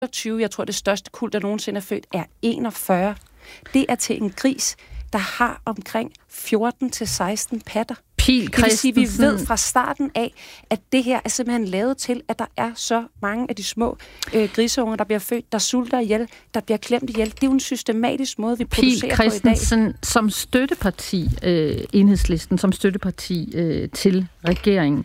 28, jeg tror det største kuld, der nogensinde er født, er 41. Det er til en gris, der har omkring 14-16 patter. Pihl det vil sige, vi ved fra starten af, at det her er simpelthen lavet til, at der er så mange af de små griseunger, der bliver født, der sulter ihjel, der bliver klemt ihjel. Det er jo en systematisk måde, vi producerer på i dag. Som støtteparti, Enhedslisten, som støtteparti til regeringen,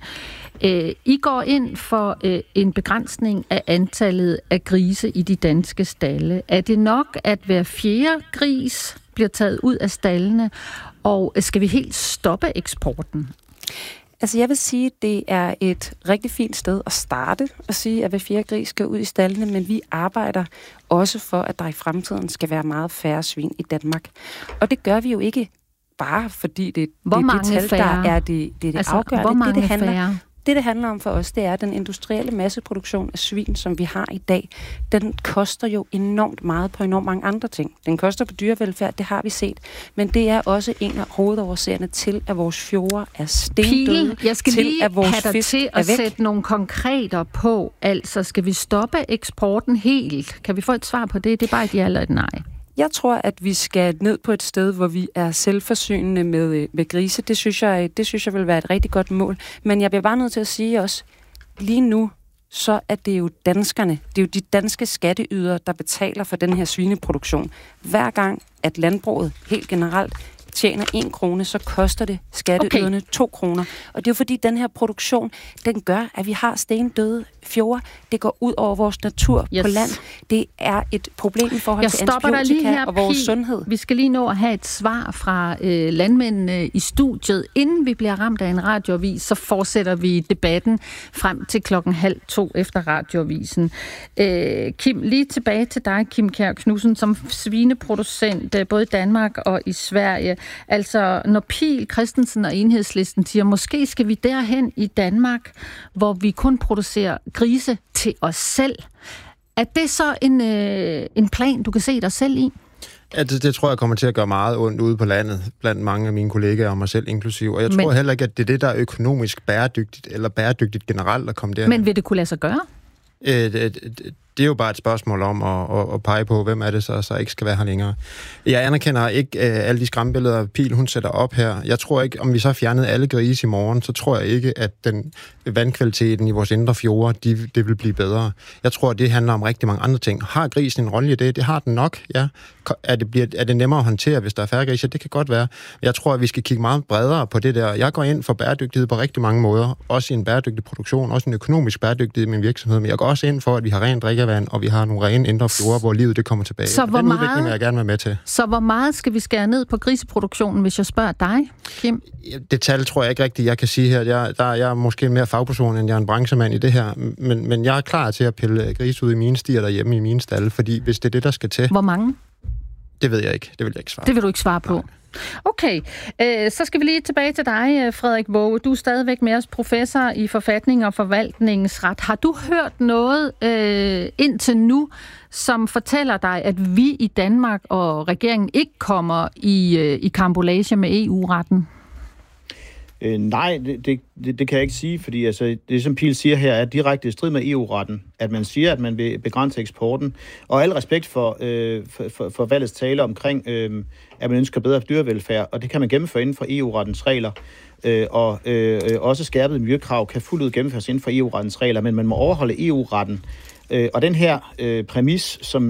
I går ind for en begrænsning af antallet af grise i de danske stalde. Er det nok, at hver fjerde gris bliver taget ud af staldene, og skal vi helt stoppe eksporten? Altså jeg vil sige, at det er et rigtig fint sted at starte og sige, at hver fjerde gris skal ud i staldene, men vi arbejder også for, at der i fremtiden skal være meget færre svin i Danmark. Og det gør vi jo ikke bare fordi det er det tal, der er det afgørende. Hvor mange færre? Det handler om for os, det er den industrielle masseproduktion af svin, som vi har i dag. Den koster jo enormt meget på enormt mange andre ting. Den koster på dyrevelfærd, det har vi set. Men det er også en af hovedårsagerne til, at vores fjorde er stendøde. Jeg skal lige have dig til at sætte nogle konkreter på. Altså, skal vi stoppe eksporten helt? Kan vi få et svar på det? Det er bare et ja eller et nej. Jeg tror, at vi skal ned på et sted, hvor vi er selvforsynende med grise. Det synes jeg vil være et rigtig godt mål. Men jeg bliver bare nødt til at sige også, lige nu, så er det jo danskerne. Det er jo de danske skatteydere, der betaler for den her svineproduktion. Hver gang, at landbruget helt generelt tjener 1 krone, så koster det skatteyderne 2 kroner. Og det er jo fordi, den her produktion, den gør, at vi har stendøde fjorde. Det går ud over vores natur på land. Det er et problem i forhold til antibiotika og vores sundhed. Vi skal lige nå at have et svar fra landmændene i studiet. Inden vi bliver ramt af en radioavis, så fortsætter vi debatten frem til 1:30 efter radioavisen. Kim, lige tilbage til dig, Kim Kjær Knudsen, som svineproducent både i Danmark og i Sverige. Altså, når Pihl Christensen og Enhedslisten siger, måske skal vi derhen i Danmark, hvor vi kun producerer grise til os selv. Er det så en plan, du kan se dig selv i? Ja, det tror jeg kommer til at gøre meget ondt ude på landet, blandt mange af mine kollegaer og mig selv inklusiv. Og jeg tror heller ikke, at det er det, der er økonomisk bæredygtigt, eller bæredygtigt generelt at komme derhen. Men vil det kunne lade sig gøre? Det er jo bare et spørgsmål om at pege på, hvem er det så ikke skal være her længere. Jeg anerkender ikke alle de skræmmebilleder, Pihl hun sætter op her. Jeg tror ikke, om vi så fjernede alle grise i morgen, så tror jeg ikke, at den vandkvaliteten i vores indre fjorde, det vil blive bedre. Jeg tror, det handler om rigtig mange andre ting. Har grisen en rolle i det? Det har den nok, ja. Er det nemmere at håndtere, hvis der er færre grise? Det kan godt være. Jeg tror, at vi skal kigge meget bredere på det der. Jeg går ind for bæredygtighed på rigtig mange måder. Også i en bæredygtig produktion, også en økonomisk bæredygtighed i min virksomhed. Men jeg går også ind for, at vi har rent drikkevand, og vi har nogle rene indre fjorde, hvor livet det kommer tilbage. Så den udvikling vil jeg gerne være med til. Så hvor meget skal vi skære ned på griseproduktionen, hvis jeg spørger dig, Kim? Det tal tror jeg ikke rigtigt, jeg kan sige her. Jeg er måske mere fagperson, end jeg er en branchemand i det her. Men jeg er klar til at pille grise ud i mine stier derhjemme i mine stalde, fordi hvis det er det, der skal til... Hvor mange? Det ved jeg ikke. Det vil jeg ikke svare på. Det vil du ikke svare på? Nej. Okay, så skal vi lige tilbage til dig, Frederik Waage. Du er stadigvæk med os, professor i forfatning og forvaltningsret. Har du hørt noget indtil nu, som fortæller dig, at vi i Danmark og regeringen ikke kommer i karambolage med EU-retten? Nej, det kan jeg ikke sige, fordi altså, det som Pihl siger her er direkte i strid med EU-retten, at man siger, at man vil begrænse eksporten. Og al respekt for valgets tale omkring, at man ønsker bedre dyrevelfærd, og det kan man gennemføre inden for EU-rettens regler. Og også skærpede miljøkrav kan fuldt ud gennemføres inden for EU-rettens regler, men man må overholde EU-retten. Og den her præmis, som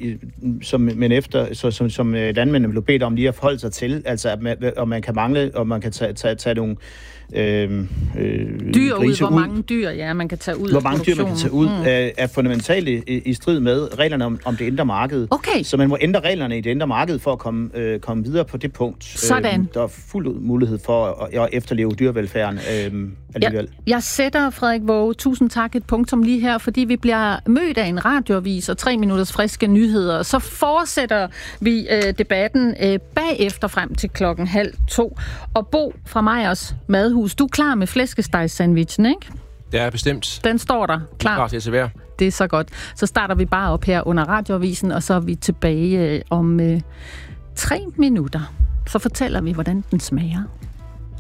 landmændene blev bedt om lige at forholde sig til, altså at man kan mangle, og man kan tage nogle dyr ud, hvor mange dyr man kan tage ud. Hvor mange dyr man kan tage ud, er fundamentalt i strid med reglerne om det indre marked. Okay. Så man må ændre reglerne i det indre marked for at komme videre på det punkt. Sådan. Der er fuld mulighed for at efterleve dyrevelfærden alligevel. Jeg sætter, Frederik Waage, tusind tak, et punktum lige her, fordi vi bliver mødt af en radioavis og 3 minutters friske nyheder. Så fortsætter vi debatten bagefter frem til 1:30. Og Bo fra Meyers Madhus, du er klar med flæskesteg-sandwichen, ikke? Det er bestemt. Den står der klar. Klar til at servere. Det er så godt. Så starter vi bare op her under radioavisen, og så er vi tilbage om 3 minutter. Så fortæller vi, hvordan den smager.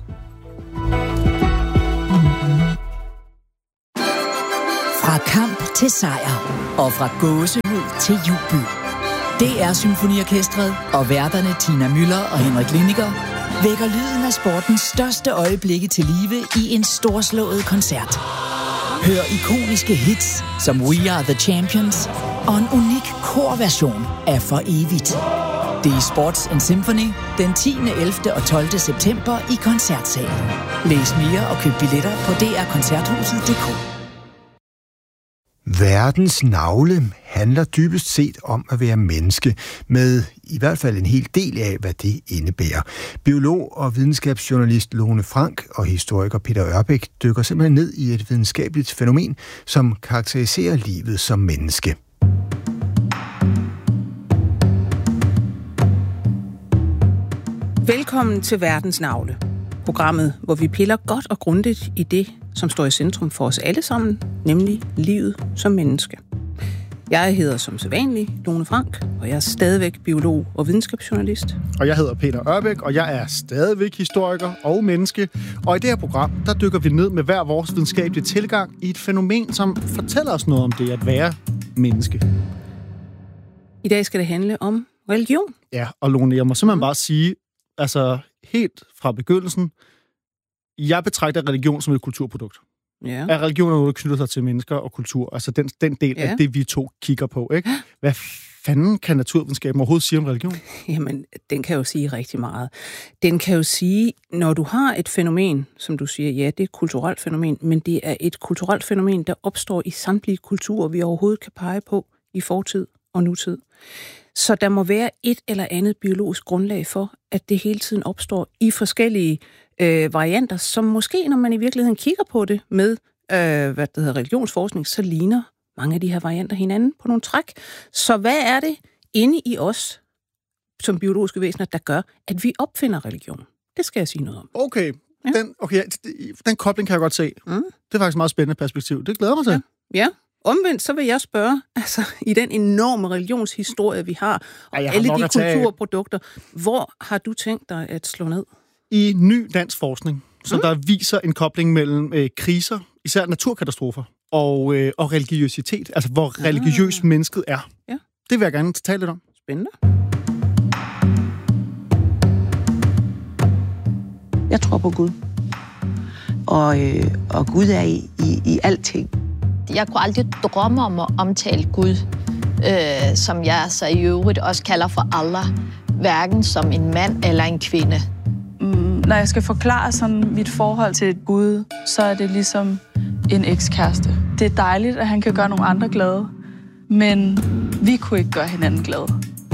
Fra kamp til sejr og fra gåsehud til jubel. DR Symfoniorkestret og værterne Tina Müller og Henrik Lindiger vækker lyden af sportens største øjeblikke til live i en storslået koncert. Hør ikoniske hits som We Are The Champions og en unik korversion af For Evigt. Det er Sports and Symphony den 10., 11. og 12. september i Koncertsalen. Læs mere og køb billetter på drkoncerthuset.dk. Verdens navle handler dybest set om at være menneske, med i hvert fald en hel del af, hvad det indebærer. Biolog og videnskabsjournalist Lone Frank og historiker Peter Ørbæk dykker simpelthen ned i et videnskabeligt fænomen, som karakteriserer livet som menneske. Velkommen til Verdens Navle, programmet, hvor vi piller godt og grundigt i det, som står i centrum for os alle sammen, nemlig livet som menneske. Jeg hedder som sædvanlig Lone Frank, og jeg er stadigvæk biolog og videnskabsjournalist. Og jeg hedder Peter Ørbæk, og jeg er stadigvæk historiker og menneske. Og i det her program, der dykker vi ned med hver vores videnskabelige tilgang i et fænomen, som fortæller os noget om det at være menneske. I dag skal det handle om religion. Ja, og Lone, jeg må simpelthen bare sige, altså helt fra begyndelsen, jeg betragter religion som et kulturprodukt. Ja. At religion er noget, der knytter sig til mennesker og kultur. Altså den del af det, vi to kigger på, ikke? Hvad fanden kan naturvidenskaben overhovedet sige om religion? Jamen, den kan jo sige rigtig meget. Den kan jo sige, når du har et fænomen, som du siger, ja, det er et kulturelt fænomen, men det er et kulturelt fænomen, der opstår i samtlige kulturer, vi overhovedet kan pege på i fortid og nutid. Så der må være et eller andet biologisk grundlag for, at det hele tiden opstår i forskellige varianter, som måske, når man i virkeligheden kigger på det med religionsforskning, så ligner mange af de her varianter hinanden på nogle træk. Så hvad er det inde i os, som biologiske væsener, der gør, at vi opfinder religion? Det skal jeg sige noget om. Okay, den kobling kan jeg godt se. Det er faktisk et meget spændende perspektiv. Det glæder mig til. Ja. Omvendt, så vil jeg spørge, altså i den enorme religionshistorie, vi har, og alle de kulturprodukter, hvor har du tænkt dig at slå ned? I ny dansk forskning, så der viser en kobling mellem kriser, især naturkatastrofer, og religiøsitet, altså hvor religiøs mennesket er. Ja. Det vil jeg gerne tale lidt om. Spændende. Jeg tror på Gud. Og Gud er i alting. Jeg kunne aldrig drømme om at omtale Gud, som jeg så i øvrigt også kalder for Allah, hverken som en mand eller en kvinde. Når jeg skal forklare sådan mit forhold til Gud, så er det ligesom en ekskæreste. Det er dejligt, at han kan gøre nogle andre glade, men vi kunne ikke gøre hinanden glade.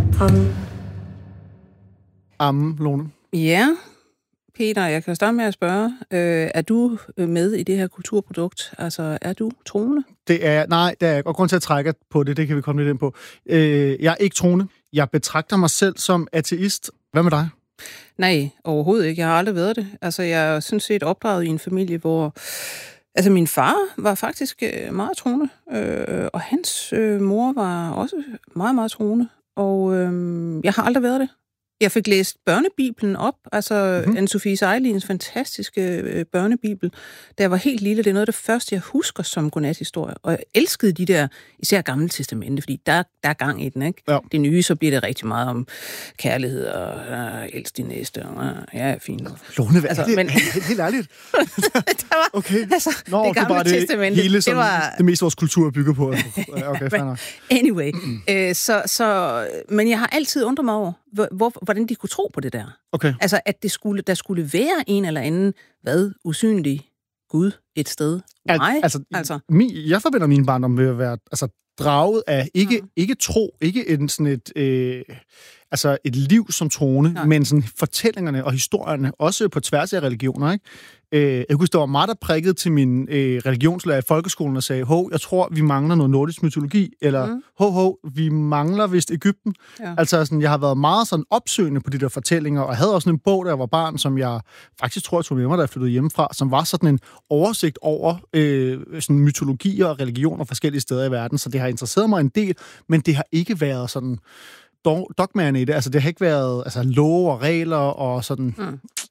Amen, Lone. Ja, Peter, jeg kan starte med at spørge, er du med i det her kulturprodukt? Altså, er du troende? Nej, det er ikke. Og grund til at trække på det kan vi komme lidt ind på. Jeg er ikke troende. Jeg betragter mig selv som ateist. Hvad med dig? Nej, overhovedet ikke. Jeg har aldrig været det. Altså, jeg er sådan set opdraget i en familie, hvor altså, min far var faktisk meget troende, og hans mor var også meget, meget troende. Og jeg har aldrig været det. Jeg fik læst børnebibelen op, altså Anne-Sophie Sejlins fantastiske børnebibel, da jeg var helt lille. Det er noget af det første, jeg husker som godnathistorie. Og jeg elskede de der, især Gamle Testamente, fordi der er gang i den, ikke? Ja. Det nye, så bliver det rigtig meget om kærlighed og elsk din næste. Ja, fint. Lone, altså, men helt ærligt. Okay. Altså, det Gamle Testamente, hele, det var det meste vores kultur bygger på. Okay, fair nok. Anyway, men jeg har altid undret mig over, hvordan de kunne tro på det der. Okay. Altså, at der skulle være en eller anden, usynlig Gud et sted. Nej. Jeg forbinder min barndom med at være draget af ikke tro, ikke en sådan et liv som troende, men sådan fortællingerne og historierne, også på tværs af religioner, ikke? Jeg kunne huske, der var meget, der prikkede til min religionslærer i folkeskolen og sagde, jeg tror, vi mangler noget nordisk mytologi, eller vi mangler vist Egypten. Ja. Altså, sådan, jeg har været meget sådan opsøgende på de der fortællinger, og havde også en bog, da jeg var barn, som jeg faktisk tror, jeg tog med mig, da jeg flyttede hjemmefra, som var sådan en oversigt over sådan mytologier og religioner forskellige steder i verden, så det har interesseret mig en del, men det har ikke været sådan dogmaerne i det. Altså, det har ikke været love og regler og sådan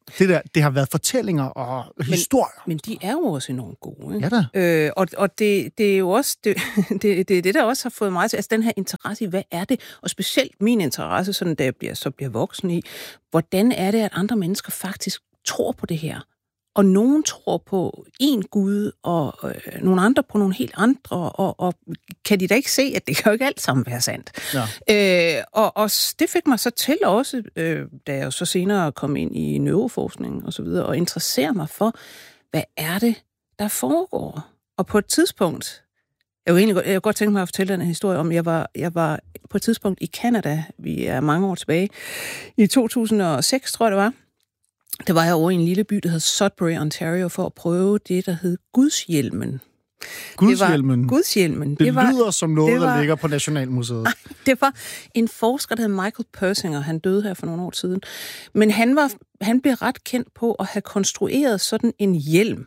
Det har været fortællinger og historier. Men de er jo også enormt gode. Ikke? Ja da. Og det er jo også det, der også har fået mig til, altså den her interesse i, hvad er det? Og specielt min interesse, sådan da jeg bliver voksen i, hvordan er det, at andre mennesker faktisk tror på det her? Og nogen tror på en Gud, og nogle andre på nogle helt andre, og kan de da ikke se, at det kan jo ikke alt sammen være sandt. Ja. Og det fik mig så til også, da jeg så senere kom ind i neuroforskning og så videre, og interessere mig for, hvad er det, der foregår? Og på et tidspunkt, jeg kunne godt tænke mig at fortælle den historie om, jeg var på et tidspunkt i Canada, vi er mange år tilbage, i 2006, tror jeg det var. Der var jeg over i en lille by, der hed Sudbury, Ontario, for at prøve det, der hed Gudshjelmen. Gudshjelmen. Det lyder som noget, der ligger på Nationalmuseet. Det var en forsker, der hed Michael Persinger. Han døde her for nogle år siden. Men han blev ret kendt på at have konstrueret sådan en hjelm.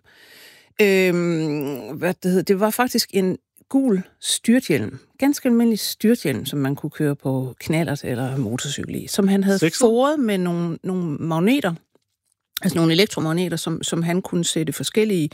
Det var faktisk en gul styrthjelm. Ganske almindelig styrthjelm, som man kunne køre på knallert eller motorcykel i. Som han havde foret med nogle magneter. Altså nogle elektromagneter, som han kunne sætte forskellige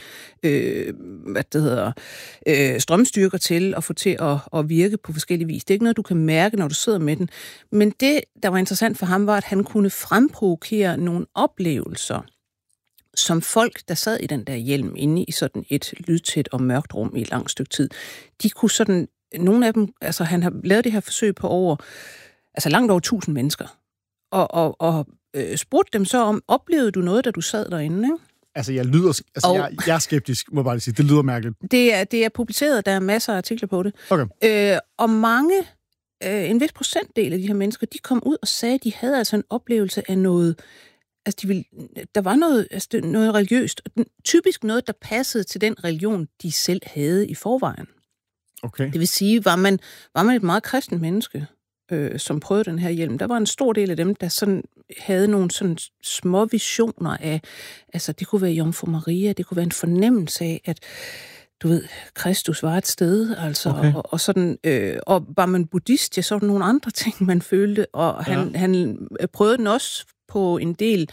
strømstyrker til og få til at virke på forskellige vis. Det er ikke noget, du kan mærke, når du sidder med den. Men det, der var interessant for ham, var, at han kunne fremprovokere nogle oplevelser, som folk, der sad i den der hjelm inde i sådan et lydtæt og mørkt rum i et langt stykke tid, de kunne sådan, nogle af dem, altså han har lavet det her forsøg på langt over 1000 mennesker, og spurgte dem så om, oplevede du noget, da du sad derinde, ikke? Altså, jeg er skeptisk, må jeg bare sige. Det lyder mærkeligt. Det er publiceret, der er masser af artikler på det. Okay. Og mange, en vis procentdel af de her mennesker, de kom ud og sagde, at de havde altså en oplevelse af noget, altså der var noget religiøst, og typisk noget, der passede til den religion, de selv havde i forvejen. Okay. Det vil sige, var man et meget kristent menneske, som prøvede den her hjelm, der var en stor del af dem, der sådan havde nogle sådan små visioner af, altså det kunne være Jomfru Maria, det kunne være en fornemmelse af, at du ved, Kristus var et sted, altså, okay. og sådan, og var man buddhist, ja, så var der nogle andre ting, man følte, og han prøvede den også på en del,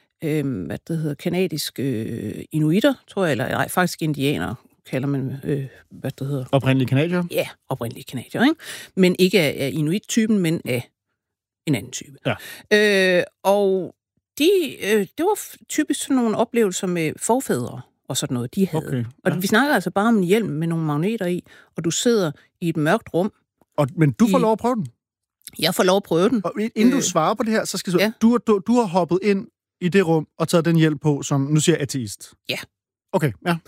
kanadiske inuitter, tror jeg, eller nej, faktisk indianere, kalder man, Oprindelige kanadier? Ja, oprindelige kanadier, ikke? Men ikke af inuit-typen, men af en anden type. Ja. Og det var typisk sådan nogle oplevelser med forfædre og sådan noget, de havde. Okay, ja. Og vi snakker altså bare om en hjelm med nogle magneter i, og du sidder i et mørkt rum. Men du får lov at prøve den? Jeg får lov at prøve den. Og inden du svarer på det her, så skal du har hoppet ind i det rum og taget den hjelm på, som nu siger ateist. Ja. Okay, ja.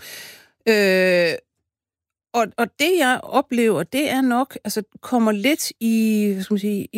Og det, jeg oplever, det er nok, altså kommer lidt i, hvad skal man sige,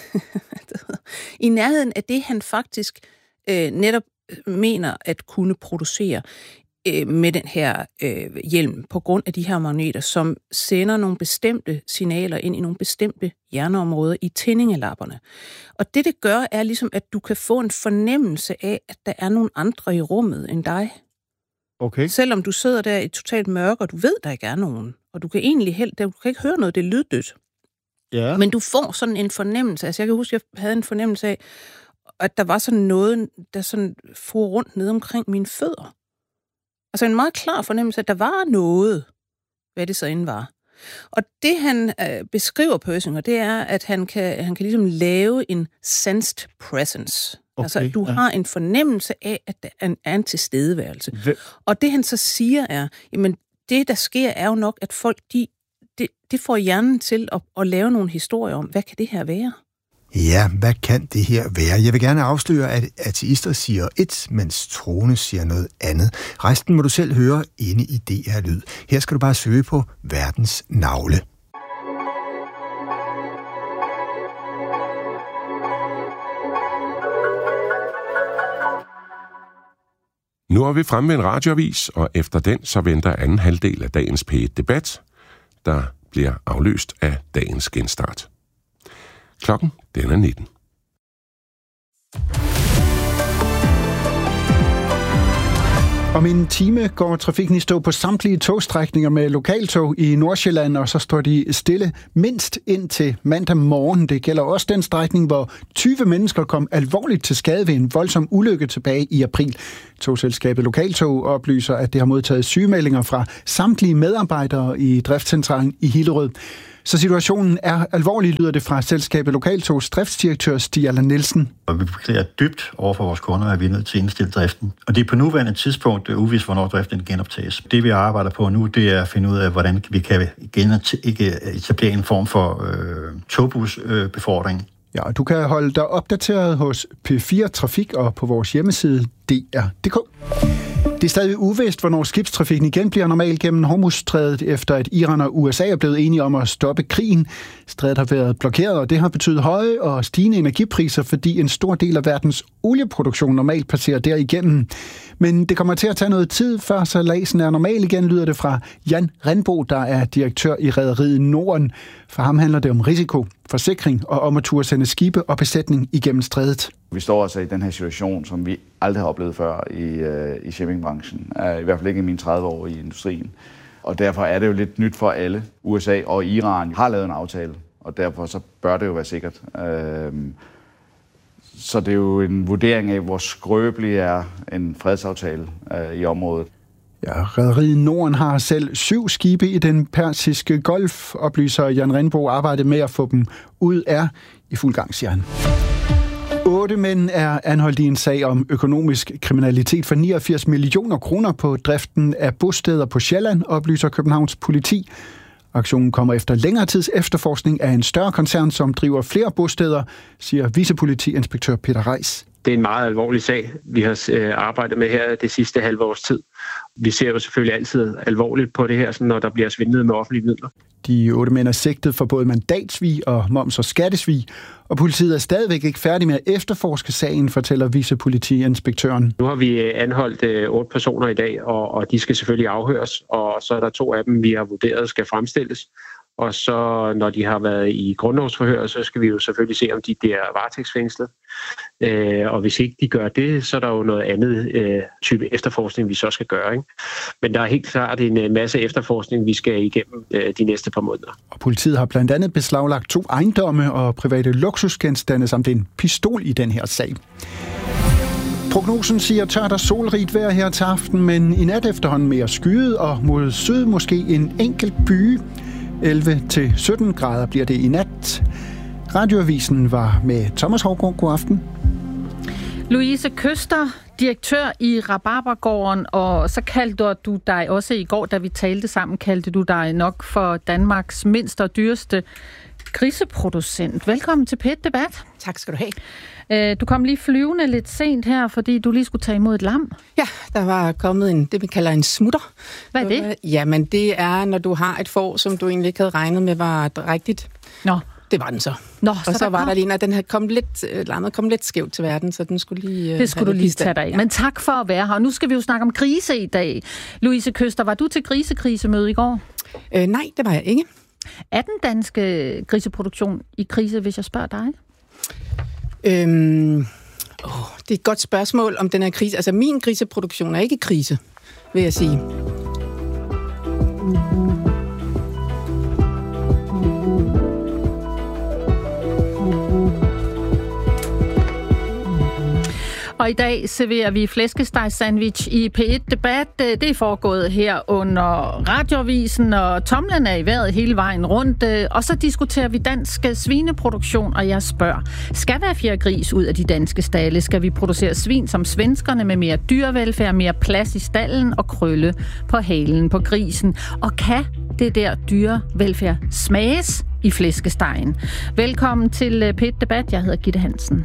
i nærheden af det, han faktisk netop mener at kunne producere med den her hjelm, på grund af de her magneter, som sender nogle bestemte signaler ind i nogle bestemte hjerneområder i tændingelapperne. Og det gør, er ligesom, at du kan få en fornemmelse af, at der er nogle andre i rummet end dig. Okay. Selvom du sidder der i totalt mørke, og du ved, der ikke er nogen. Og du kan egentlig du kan ikke høre noget, det er lyddødt. Ja. Men du får sådan en fornemmelse. Altså jeg kan huske, jeg havde en fornemmelse af, at der var sådan noget, der sådan for rundt ned omkring mine fødder. Altså en meget klar fornemmelse, at der var noget, hvad det så end var. Og det han beskriver Persinger, det er, at han kan ligesom lave en sensed presence. Okay, altså, du har en fornemmelse af, at der er en tilstedeværelse. Og det han så siger er, jamen det der sker er jo nok, at folk, det får hjernen til at lave nogle historier om, hvad kan det her være? Ja, hvad kan det her være? Jeg vil gerne afsløre, at ateister siger et, mens troende siger noget andet. Resten må du selv høre inde i DR Lyd. Her skal du bare søge på verdens navle. Nu er vi fremme ved en radioavis, og efter den så venter anden halvdel af dagens P1-debat, der bliver afløst af dagens genstart. Klokken, den er 19. Om en time går trafikken i stå på samtlige togstrækninger med lokaltog i Nordsjælland, og så står de stille mindst indtil mandag morgen. Det gælder også den strækning, hvor 20 mennesker kom alvorligt til skade ved en voldsom ulykke tilbage i april. Togselskabet Lokaltog oplyser, at det har modtaget sygemeldinger fra samtlige medarbejdere i driftscentralen i Hillerød. Så situationen er alvorlig, lyder det fra selskabet Lokaltogs driftsdirektør Stig Allan Nielsen. Og vi beklager dybt over for vores kunder, at vi er nødt til at indstille driften. Og det er på nuværende tidspunkt uvist, hvornår driften genoptages. Det vi arbejder på nu, det er at finde ud af, hvordan vi kan etablere en form for togbusbefordring. Ja, du kan holde dig opdateret hos P4 Trafik og på vores hjemmeside dr.dk. Det er stadig uvist, hvornår skibstrafikken igen bliver normal gennem Hormuzstrædet, efter at Iran og USA er blevet enige om at stoppe krigen. Strædet har været blokeret, og det har betydet høje og stigende energipriser, fordi en stor del af verdens olieproduktion normalt passerer derigennem. Men det kommer til at tage noget tid, før sejladsen er normal igen, lyder det fra Jan Rindbo, der er direktør i rederiet Norden. For ham handler det om risiko, forsikring og om at turde sende skibe og besætning igennem strædet. Vi står altså i den her situation, som vi aldrig har oplevet før i shippingbranchen. I hvert fald ikke i mine 30 år i industrien. Og derfor er det jo lidt nyt for alle. USA og Iran har lavet en aftale, og derfor så bør det jo være sikkert. Så det er jo en vurdering af, hvor skrøbelig er en fredsaftale i området. Ja, rederiet Norden har selv 7 skibe i den persiske golf, oplyser Jan Rindbo. Arbejdet med at få dem ud er i fuld gang, siger han. 8 mænd er anholdt i en sag om økonomisk kriminalitet for 89 millioner kroner på driften af bosteder på Sjælland, oplyser Københavns politi. Aktionen kommer efter længere tids efterforskning af en større koncern, som driver flere bosteder, siger vicepolitiinspektør Peter Reis. Det er en meget alvorlig sag, vi har arbejdet med her det sidste halve års tid. Vi ser jo selvfølgelig altid alvorligt på det her, når der bliver svindlet med offentlige midler. De 8 mænd er sigtet for både mandatsvig og moms- og skattesvig, og politiet er stadigvæk ikke færdig med at efterforske sagen, fortæller vicepolitiinspektøren. Nu har vi anholdt 8 personer i dag, og de skal selvfølgelig afhøres, og så er der 2 af dem, vi har vurderet skal fremstilles. Og så når de har været i grundlovsforhør, så skal vi jo selvfølgelig se, om de bliver varetægtsfængslet. Og hvis ikke de gør det, så er der jo noget andet type efterforskning, vi så skal gøre. Ikke? Men der er helt klart en masse efterforskning, vi skal igennem de næste par måneder. Og politiet har blandt andet beslaglagt 2 ejendomme og private luksusgenstande samt en pistol i den her sag. Prognosen siger tørt og solrigt vejr her til aften, men i nat efterhånden mere skyet og mod syd måske en enkelt byge. 11-17 grader bliver det i nat. Radioavisen var med Thomas Haugaard. God aften. Louise Køster, direktør i Rabarbergården, og så kaldte du dig også i går, da vi talte sammen, kaldte du dig nok for Danmarks mindste og dyreste griseproducent. Velkommen til P1 Debat. Tak skal du have. Du kom lige flyvende lidt sent her, fordi du lige skulle tage imod et lam. Ja, der var kommet det, vi kalder en smutter. Hvad er det? Jamen, det er, når du har et får, som du egentlig ikke havde regnet med var rigtigt. Nå. Det var den så. Nå, og så var der lige, den havde kommet lidt skævt til verden, så den skulle lige... Det skulle du lige tage dig af. Ja. Men tak for at være her. Nu skal vi jo snakke om grise i dag. Louise Køster, var du til grisekrisemøde i går? Nej, det var jeg ikke. Er den danske griseproduktion i krise, hvis jeg spørger dig? Det er et godt spørgsmål, om den er krise. Altså, min griseproduktion er ikke i krise, vil jeg sige. Og i dag serverer vi flæskesteg-sandwich i P1 Debat. Det er foregået her under Radioavisen, og tomlen er i vejret hele vejen rundt. Og så diskuterer vi dansk svineproduktion, og jeg spørger, skal der flere gris ud af de danske stalde? Skal vi producere svin som svenskerne med mere dyrevelfærd, mere plads i stallen og krølle på halen på grisen? Og kan det der dyrevelfærd smages i flæskestegen? Velkommen til P1 Debat. Jeg hedder Gitte Hansen.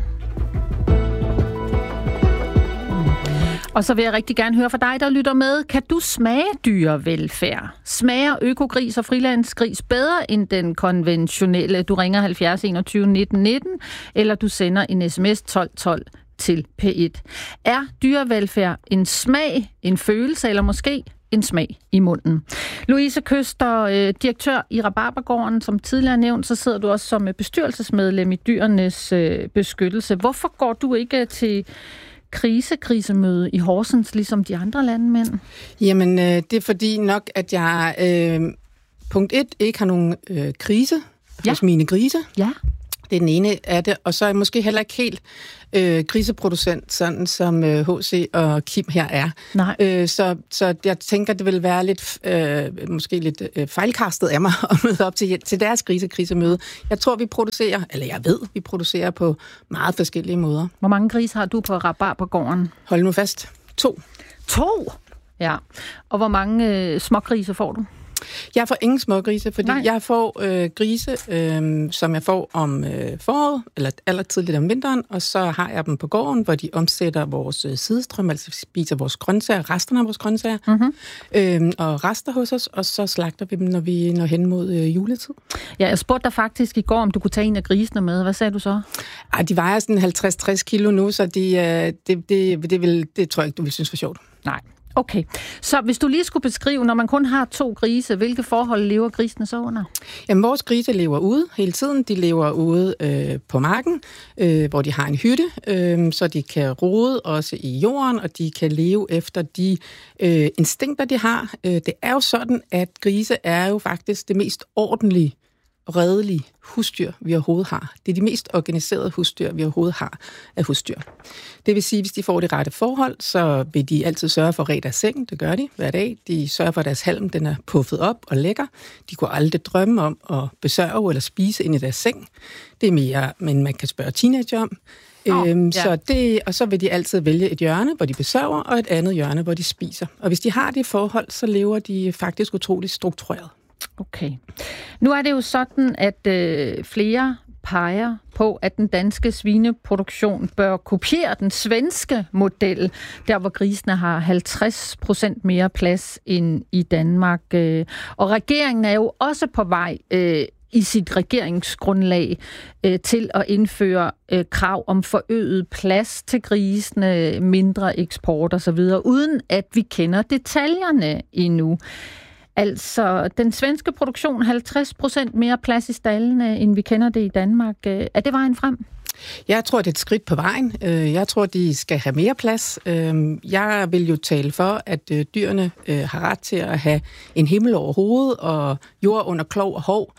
Og så vil jeg rigtig gerne høre fra dig, der lytter med. Kan du smage dyrevelfærd? Smager økogris og frilandsgris bedre end den konventionelle? Du ringer 70 21 19 19, eller du sender en sms 12 12 til P1. Er dyrevelfærd en smag, en følelse eller måske en smag i munden? Louise Køster, direktør i Rabarbergården, som tidligere nævnt, så sidder du også som bestyrelsesmedlem i Dyrenes Beskyttelse. Hvorfor går du ikke til krisemøde i Horsens, ligesom de andre landmænd? Jamen, det er fordi nok, at jeg punkt 1 ikke har nogen krise hos mine grise. Ja. Det er den ene af det, og så er jeg måske heller ikke helt griseproducent, sådan som H.C. og Kim her er. Nej. Så jeg tænker, det vil være lidt, måske lidt fejlkastet af mig at møde op til deres krisemøde. Jeg tror, vi producerer på meget forskellige måder. Hvor mange grise har du på Rabarbergården? Hold nu fast. 2. 2? Ja. Og hvor mange smågrise får du? Jeg får ingen smågrise, fordi jeg får grise, som jeg får om foråret, eller allertidligt om vinteren, og så har jeg dem på gården, hvor de omsætter vores sidestrøm, altså spiser vores grøntsager, resterne af vores grøntsager, og rester hos os, og så slagter vi dem, når vi når hen mod juletid. Ja, jeg spurgte dig faktisk i går, om du kunne tage en af grisene med. Hvad sagde du så? De vejer sådan 50-60 kilo nu, så det tror jeg ikke, du vil synes var sjovt. Nej. Okay, så hvis du lige skulle beskrive, når man kun har 2 grise, hvilke forhold lever grisene så under? Jamen, vores grise lever ude hele tiden. De lever ude på marken, hvor de har en hytte, så de kan rode også i jorden, og de kan leve efter de instinkter, de har. Det er jo sådan, at grise er jo faktisk det mest ordentlige og redelige husdyr, vi overhovedet har. Det er de mest organiserede husdyr, vi overhovedet har af husdyr. Det vil sige, at hvis de får det rette forhold, så vil de altid sørge for at rede deres seng. Det gør de hver dag. De sørger for, at deres halm den er puffet op og lækker. De kunne aldrig drømme om at besørge eller spise ind i deres seng. Det er mere, men man kan spørge teenager om. Og så vil de altid vælge et hjørne, hvor de besørger, og et andet hjørne, hvor de spiser. Og hvis de har det forhold, så lever de faktisk utroligt struktureret. Okay. Nu er det jo sådan, at flere peger på, at den danske svineproduktion bør kopiere den svenske model, der hvor grisene har 50% mere plads end i Danmark. Og regeringen er jo også på vej i sit regeringsgrundlag til at indføre krav om forøget plads til grisene, mindre eksport osv., uden at vi kender detaljerne endnu. Altså, den svenske produktion, 50% mere plads i staldene, end vi kender det i Danmark. Er det vejen frem? Jeg tror, det er et skridt på vejen. Jeg tror, de skal have mere plads. Jeg vil jo tale for, at dyrene har ret til at have en himmel over hovedet og jord under klov og hov,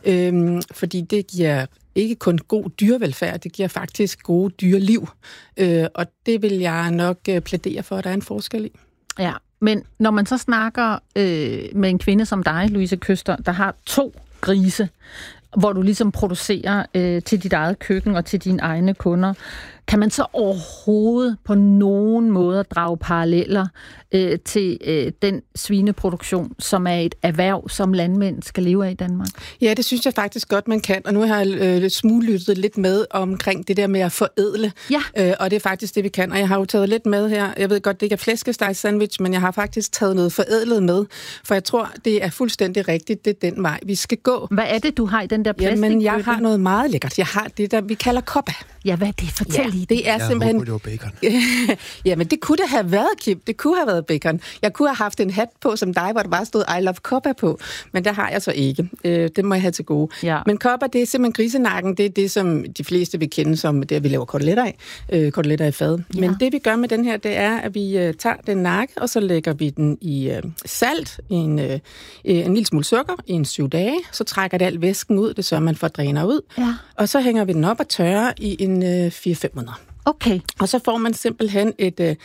fordi det giver ikke kun god dyrevelfærd, det giver faktisk gode dyreliv. Og det vil jeg nok plædere for, at der er en forskel i. Ja. Men når man så snakker med en kvinde som dig, Louise Køster, der har 2 grise, hvor du ligesom producerer til dit eget køkken og til dine egne kunder, kan man så overhovedet på nogen måde drage paralleller til den svineproduktion, som er et erhverv, som landmænd skal leve af i Danmark? Ja, det synes jeg faktisk godt, man kan. Og nu har jeg smuglyttet lidt med omkring det der med at forædle. Ja. Og det er faktisk det, vi kan. Og jeg har jo taget lidt med her. Jeg ved godt, det ikke er flæskesteg sandwich, men jeg har faktisk taget noget forædlet med. For jeg tror, det er fuldstændig rigtigt. Det er den vej, vi skal gå. Hvad er det, du har i den der plastik? Jamen, jeg har noget meget lækkert. Jeg har det, der vi kalder koppa. Ja, hvad er det? Fortæl lige. Det er simpelthen... håber, det var bacon. Jamen, det kunne det have været, Kim. Det kunne have været bacon. Jeg kunne have haft en hat på som dig, hvor der bare stod I love koppa på. Men der har jeg så ikke. Det må jeg have til gode. Ja. Men koppa, det er simpelthen grisenakken. Det er det, som de fleste vil kende som det, vi laver koteletter af. Koteletter i fad. Ja. Men det, vi gør med den her, det er, at vi tager den nakke, og så lægger vi den i salt, en lille smule sukker, i en 7 dage. Så trækker det al væsken ud. Det sørger man for at dræner ud. Ja. Og så hænger vi den op og tørrer i en 4-5 måneder. Okay. Og så får man simpelthen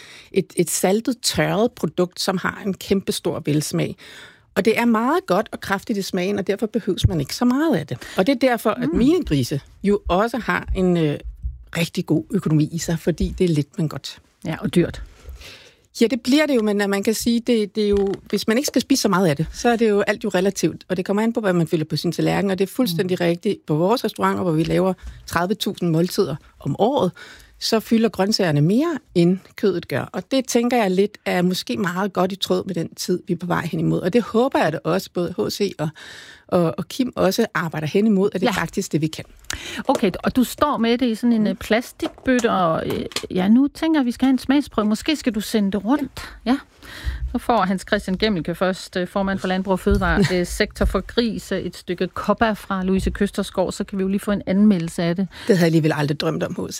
et saltet, tørret produkt, som har en kæmpe stor velsmag. Og det er meget godt og kraftigt i smagen, og derfor behøves man ikke så meget af det. Og det er derfor, at mine grise jo også har en rigtig god økonomi i sig, fordi det er lidt, men godt. Ja, og dyrt. Ja, det bliver det jo, men man kan sige, det er jo, hvis man ikke skal spise så meget af det, så er det jo alt jo relativt, og det kommer an på, hvad man fylder på sin tallerken, og det er fuldstændig rigtigt. På vores restauranter, hvor vi laver 30.000 måltider om året, så fylder grøntsagerne mere, end kødet gør. Og det tænker jeg lidt er måske meget godt i tråd med den tid, vi er på vej hen imod. Og det håber jeg, at også både H.C. og Kim også arbejder hen imod, at det er faktisk det, vi kan. Okay, og du står med det i sådan en plastikbøtte, og nu tænker jeg, at vi skal have en smagsprøve. Måske skal du sende det rundt. Ja. Så får Hans Christian Gemmelke først, formand for Landbrug og Fødevare, sektor for gris, et stykke kopper fra Louise Køsterskov, så kan vi jo lige få en anmeldelse af det. Det havde jeg alligevel aldrig drømt om, H.C.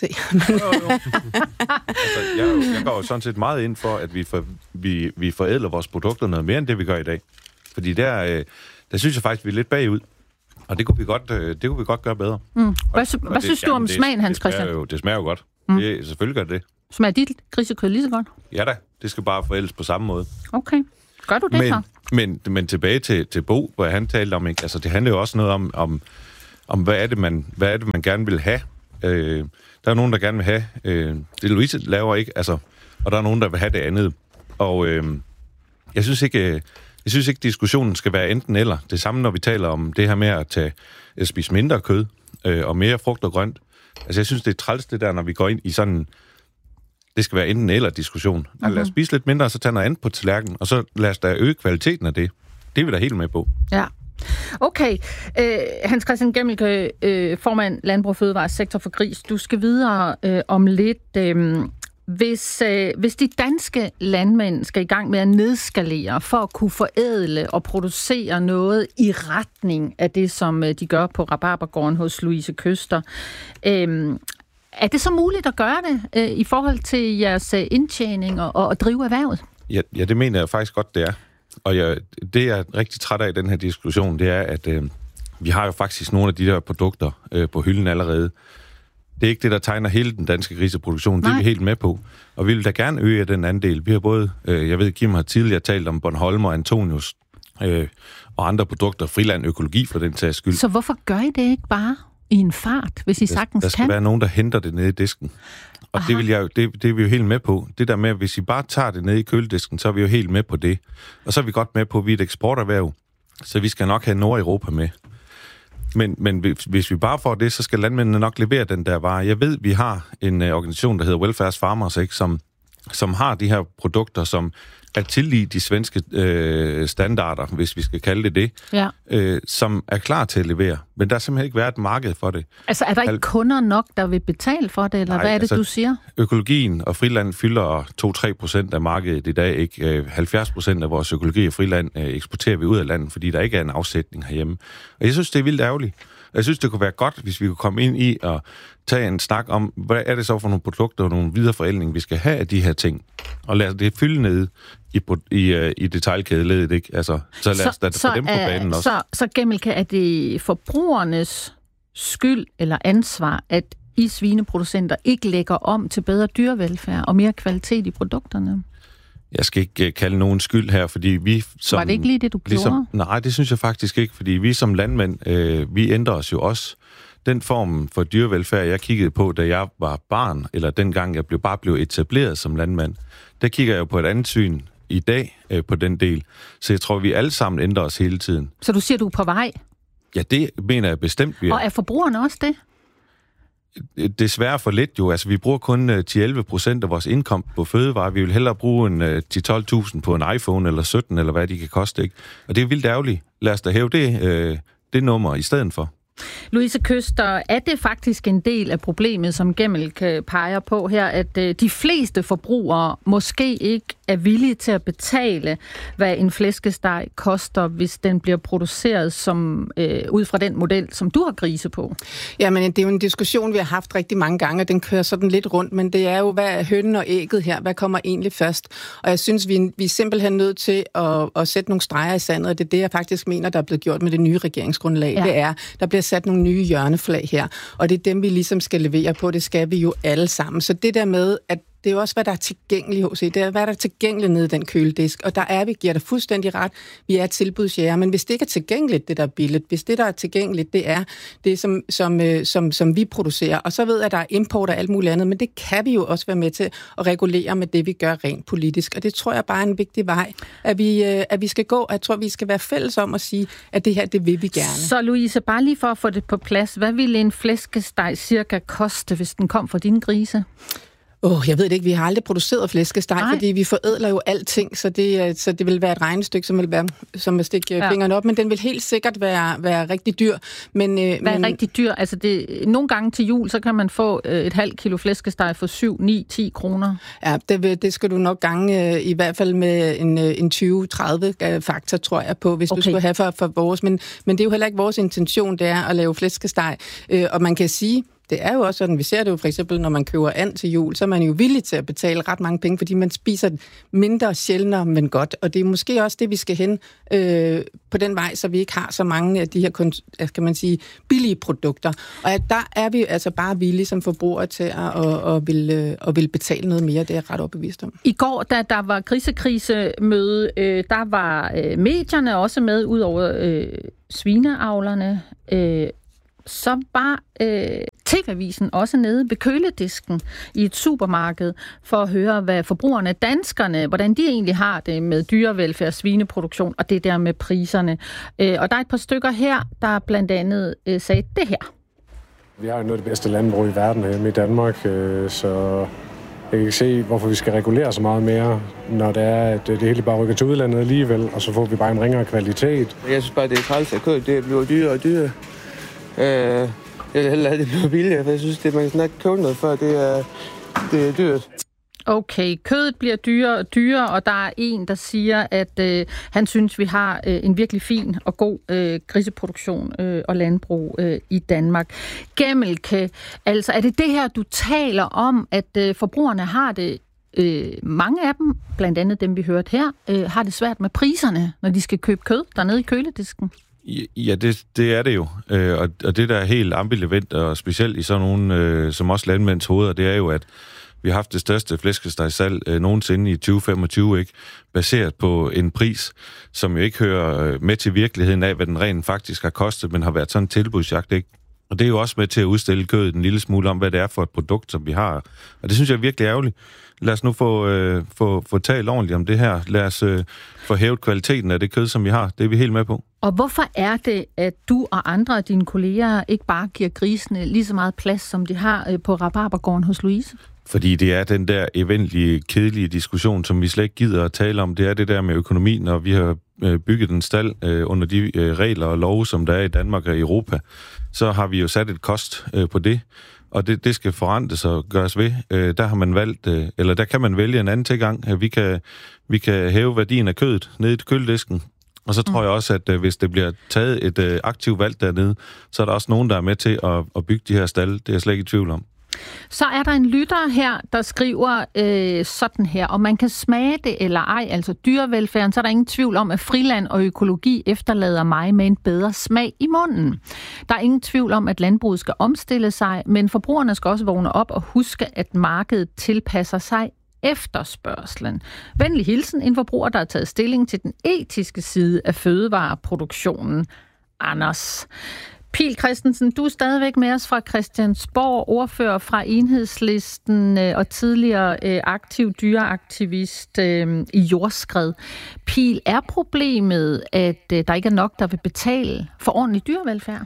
Altså, jeg går jo sådan set meget ind for, at vi forædler vores produkter noget mere, end det vi gør i dag. Fordi der synes jeg faktisk, vi er lidt bagud. Og det kunne vi godt gøre bedre. Hvad synes du om smagen, Hans Christian? Det smager jo godt. Selvfølgelig gør det. Smager dit grisekød lige så godt? Ja da, det skal bare forældres på samme måde. Okay. Gør du det så? Men tilbage til Bo, hvor han talte om, ikke? Altså, det handler jo også noget om hvad er det, man gerne vil have. Der er nogen, der gerne vil have det, Louise laver, ikke? Altså, og der er nogen, der vil have det andet. Og jeg synes ikke, diskussionen skal være enten eller. Det samme, når vi taler om det her med at spise mindre kød og mere frugt og grønt. Altså, jeg synes, det er træls det der, når vi går ind i sådan... Det skal være enten eller diskussion. Altså, lad os spise lidt mindre, og så tage noget andet på tallerkenen, og så lad os da øge kvaliteten af det. Det er vi da helt med på. Ja. Okay. Hans Christian Gemmelke, formand Landbrug og Fødevare, sektor for gris. Du skal videre om lidt. Hvis de danske landmænd skal i gang med at nedskalere for at kunne forædle og producere noget i retning af det, som de gør på Rabarbergården hos Louise Køster, er det så muligt at gøre det i forhold til jeres indtjening og drive erhvervet? Ja, det mener jeg faktisk godt, det er. Og det jeg er rigtig træt af i den her diskussion, det er, at vi har jo faktisk nogle af de der produkter på hylden allerede. Det er ikke det, der tegner hele den danske griseproduktion. Det er vi helt med på. Og vi vil da gerne øge den andel. Vi har både, jeg ved, Kim har tidligere talt om Bornholm og Antonius og andre produkter, Friland Økologi for den sags skyld. Så hvorfor gør I det ikke bare i en fart, hvis I sagtens kan? Der skal være nogen, der henter det nede i disken. Og det er vi jo helt med på. Det der med, at hvis I bare tager det ned i køledisken, så er vi jo helt med på det. Og så er vi godt med på, at vi er et eksporterhverv, så vi skal nok have Nordeuropa med. Men hvis vi bare får det, så skal landmændene nok levere den der vare. Jeg ved, vi har en organisation, der hedder Welfare Farmers, ikke, som har de her produkter, som er tillide de svenske standarder, hvis vi skal kalde det, som er klar til at levere. Men der er simpelthen ikke været et marked for det. Altså er der ikke kunder nok, der vil betale for det, eller hvad er det, du siger? Økologien og friland fylder 2-3% af markedet i dag. Ikke 70% af vores økologi og friland eksporterer vi ud af landet, fordi der ikke er en afsætning herhjemme. Og jeg synes, det er vildt ærgerligt. Jeg synes, det kunne være godt, hvis vi kunne komme ind i og tage en snak om, hvad er det så for nogle produkter og nogle videreforædling, vi skal have af de her ting. Og lad os det fylde ned i detailkædeledet, ikke? Altså, så lad os da få dem på banen også. Så Gemmelke, er det forbrugernes skyld eller ansvar, at I svineproducenter ikke lægger om til bedre dyrevelfærd og mere kvalitet i produkterne? Jeg skal ikke kalde nogen skyld her, fordi vi som... Var det ikke lige det, du gjorde? Nej, det synes jeg faktisk ikke, fordi vi som landmænd, vi ændrer os jo også. Den form for dyrevelfærd, jeg kiggede på, da jeg var barn, eller dengang jeg blev etableret som landmand, der kigger jeg jo på et andet syn i dag på den del. Så jeg tror, vi alle sammen ændrer os hele tiden. Så du siger, du er på vej? Ja, det mener jeg bestemt, vi er. Og er forbrugerne også det? Desværre for lidt jo. Altså, vi bruger kun 10-11% af vores indkomst på fødevarer. Vi vil hellere bruge en 10-12.000 på en iPhone eller 17, eller hvad de kan koste, ikke? Og det er vildt ærgerligt. Lad os da hæve det nummer i stedet for. Louise Køster, er det faktisk en del af problemet, som Gemmelke peger på her, at de fleste forbrugere måske ikke er villige til at betale, hvad en flæskesteg koster, hvis den bliver produceret som ud fra den model, som du har grise på? Jamen, det er jo en diskussion, vi har haft rigtig mange gange, og den kører sådan lidt rundt, men det er jo, hvad er hønnen og ægget her? Hvad kommer egentlig først? Og jeg synes, vi er simpelthen nødt til at sætte nogle streger i sandet, og det er det, jeg faktisk mener, der er blevet gjort med det nye regeringsgrundlag. Ja. Det er, der bliver sat nogle nye hjørneflag her, og det er dem, vi ligesom skal levere på. Det skal vi jo alle sammen. Så det der med, at det er jo også, hvad der er tilgængeligt hos det er, hvad der er tilgængeligt nede i den køledisk, og der er vi, giver dig fuldstændig ret, vi er tilbudsjæger, men hvis det ikke er tilgængeligt, det der er billigt, hvis det der er tilgængeligt, det er det, som vi producerer, og så ved jeg, at der er import og alt muligt andet, men det kan vi jo også være med til at regulere med det, vi gør rent politisk, og det tror jeg bare er en vigtig vej, at vi skal gå, og jeg tror, vi skal være fælles om at sige, at det her, det vil vi gerne. Så Louise, bare lige for at få det på plads, hvad ville en flæskesteg cirka koste, hvis den kom fra dine grise? Jeg ved det ikke. Vi har aldrig produceret flæskesteg, fordi vi forædler jo alting, så det vil være et regnestykke, som vil være som at stikke fingrene op, men den vil helt sikkert være rigtig dyr. Rigtig dyr? Altså nogle gange til jul, så kan man få et halvt kilo flæskesteg for 7, 9, 10 kroner. Ja, det skal du nok gange i hvert fald med en 20-30 faktor, tror jeg på, hvis du skulle have for vores. Men det er jo heller ikke vores intention, det er at lave flæskesteg. Og man kan sige, det er jo også sådan, vi ser det jo for eksempel, når man køber and til jul, så er man jo villig til at betale ret mange penge, fordi man spiser mindre sjældnere, men godt. Og det er måske også det, vi skal hen på den vej, så vi ikke har så mange af de her, kan man sige, billige produkter. Og der er vi altså bare villige som forbrugere til at vil betale noget mere, det er jeg ret overbevist om. I går, da der var grisekrisemøde, der var medierne også med, ud over svineavlerne, så var TV-avisen også nede ved køledisken i et supermarked for at høre, hvad forbrugerne, danskerne, hvordan de egentlig har det med dyrevelfærd, svineproduktion og det der med priserne. Og der er et par stykker her, der blandt andet sagde det her. Vi har jo noget af det bedste landbrug i verden hjemme i Danmark, så jeg kan ikke se, hvorfor vi skal regulere så meget mere, når det er, at det hele bare rykker til udlandet alligevel, og så får vi bare en ringere kvalitet. Jeg synes bare, det er træls, at kød det bliver dyrere og dyrere. Jeg vil hellere have det bliver billigere, for jeg synes, det man kan snakke købe noget før, det er dyrt. Okay, kødet bliver dyrere og dyrere, og der er en, der siger, at han synes, vi har en virkelig fin og god griseproduktion og landbrug i Danmark. Gemmelke, altså er det her, du taler om, at forbrugerne har det, mange af dem, blandt andet dem, vi hørte her, har det svært med priserne, når de skal købe kød dernede i køledisken? Ja, det er det jo. Og det, der er helt ambivalent, og specielt i sådan nogle, som også landmænds hoveder, det er jo, at vi har haft det største flæskestegssalg nogensinde i 2025, ikke? Baseret på en pris, som jo ikke hører med til virkeligheden af, hvad den rent faktisk har kostet, men har været sådan en tilbudsjagt, ikke? Og det er jo også med til at udstille kødet en lille smule om, hvad det er for et produkt, som vi har. Og det synes jeg er virkelig ærgerligt. Lad os nu få talt ordentligt om det her. Lad os få hævet kvaliteten af det kød, som vi har. Det er vi helt med på. Og hvorfor er det, at du og andre af dine kolleger ikke bare giver grisene lige så meget plads, som de har på rabarbergården hos Louise? Fordi det er den der eventlige, kedelige diskussion, som vi slet ikke gider at tale om. Det er det der med økonomien, når vi har bygget en stald under de regler og love, som der er i Danmark og Europa. Så har vi jo sat et kost på det, og det skal forandres og gøres ved. Der har man valgt, eller der kan man vælge en anden tilgang. Vi kan hæve værdien af kødet ned i køledisken. Og så tror jeg også, at hvis det bliver taget et aktivt valg dernede, så er der også nogen, der er med til at bygge de her stalde. Det er jeg slet ikke i tvivl om. Så er der en lytter her, der skriver sådan her, om man kan smage det eller ej, altså dyrevelfærden, så er der ingen tvivl om, at friland og økologi efterlader mig med en bedre smag i munden. Der er ingen tvivl om, at landbruget skal omstille sig, men forbrugerne skal også vågne op og huske, at markedet tilpasser sig efterspørgslen. Venlig hilsen, en forbruger, der har taget stilling til den etiske side af fødevareproduktionen. Anders Pihl Christensen, du er stadigvæk med os fra Christiansborg, ordfører fra Enhedslisten og tidligere aktiv dyreaktivist i Jordskred. Pihl, er problemet, at der ikke er nok, der vil betale for ordentlig dyrevelfærd?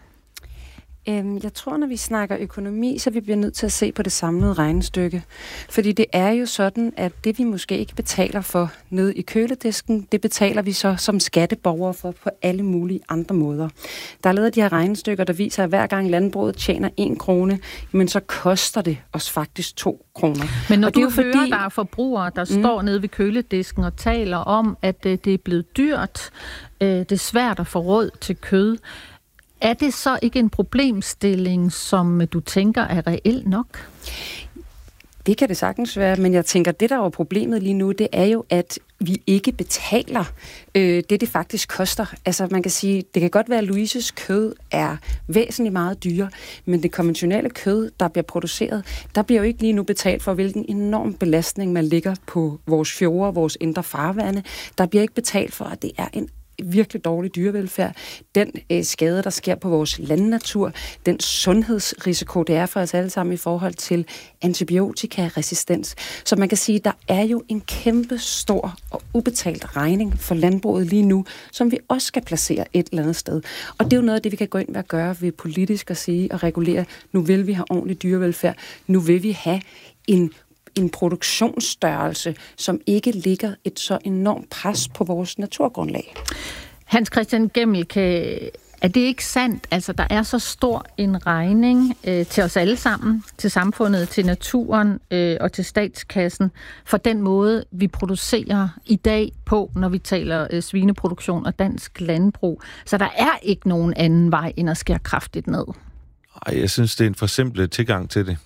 Jeg tror, når vi snakker økonomi, så vi bliver nødt til at se på det samlede regnestykke. Fordi det er jo sådan, at det vi måske ikke betaler for nede i køledisken, det betaler vi så som skatteborgere for på alle mulige andre måder. Der er lavet de her regnestykker, der viser, at hver gang landbruget tjener 1 krone, men så koster det os faktisk 2 kroner. Men når du hører, der er forbrugere, der står nede ved køledisken og taler om, at det er blevet dyrt, det er svært at få råd til kød, er det så ikke en problemstilling, som du tænker er reelt nok? Det kan det sagtens være, men jeg tænker, det der er problemet lige nu, det er jo, at vi ikke betaler det faktisk koster. Altså man kan sige, det kan godt være, at Louises kød er væsentligt meget dyrere, men det konventionelle kød, der bliver produceret, der bliver jo ikke lige nu betalt for, hvilken enorm belastning man ligger på vores fjorde, vores indre farvande. Der bliver ikke betalt for, at det er en virkelig dårlig dyrevelfærd, den skade, der sker på vores landnatur, den sundhedsrisiko, det er for os alle sammen i forhold til antibiotikaresistens. Så man kan sige, at der er jo en kæmpe stor og ubetalt regning for landbruget lige nu, som vi også skal placere et eller andet sted. Og det er jo noget af det, vi kan gå ind og gøre ved politisk at sige og regulere. Nu vil vi have ordentlig dyrevelfærd. Nu vil vi have en produktionsstørrelse, som ikke ligger et så enormt pres på vores naturgrundlag. Hans Christian Gemmelke, er det ikke sandt? Altså, der er så stor en regning til os alle sammen, til samfundet, til naturen og til statskassen, for den måde, vi producerer i dag på, når vi taler svineproduktion og dansk landbrug. Så der er ikke nogen anden vej, end at skære kraftigt ned. Ej, jeg synes, det er en forsimplet tilgang til det.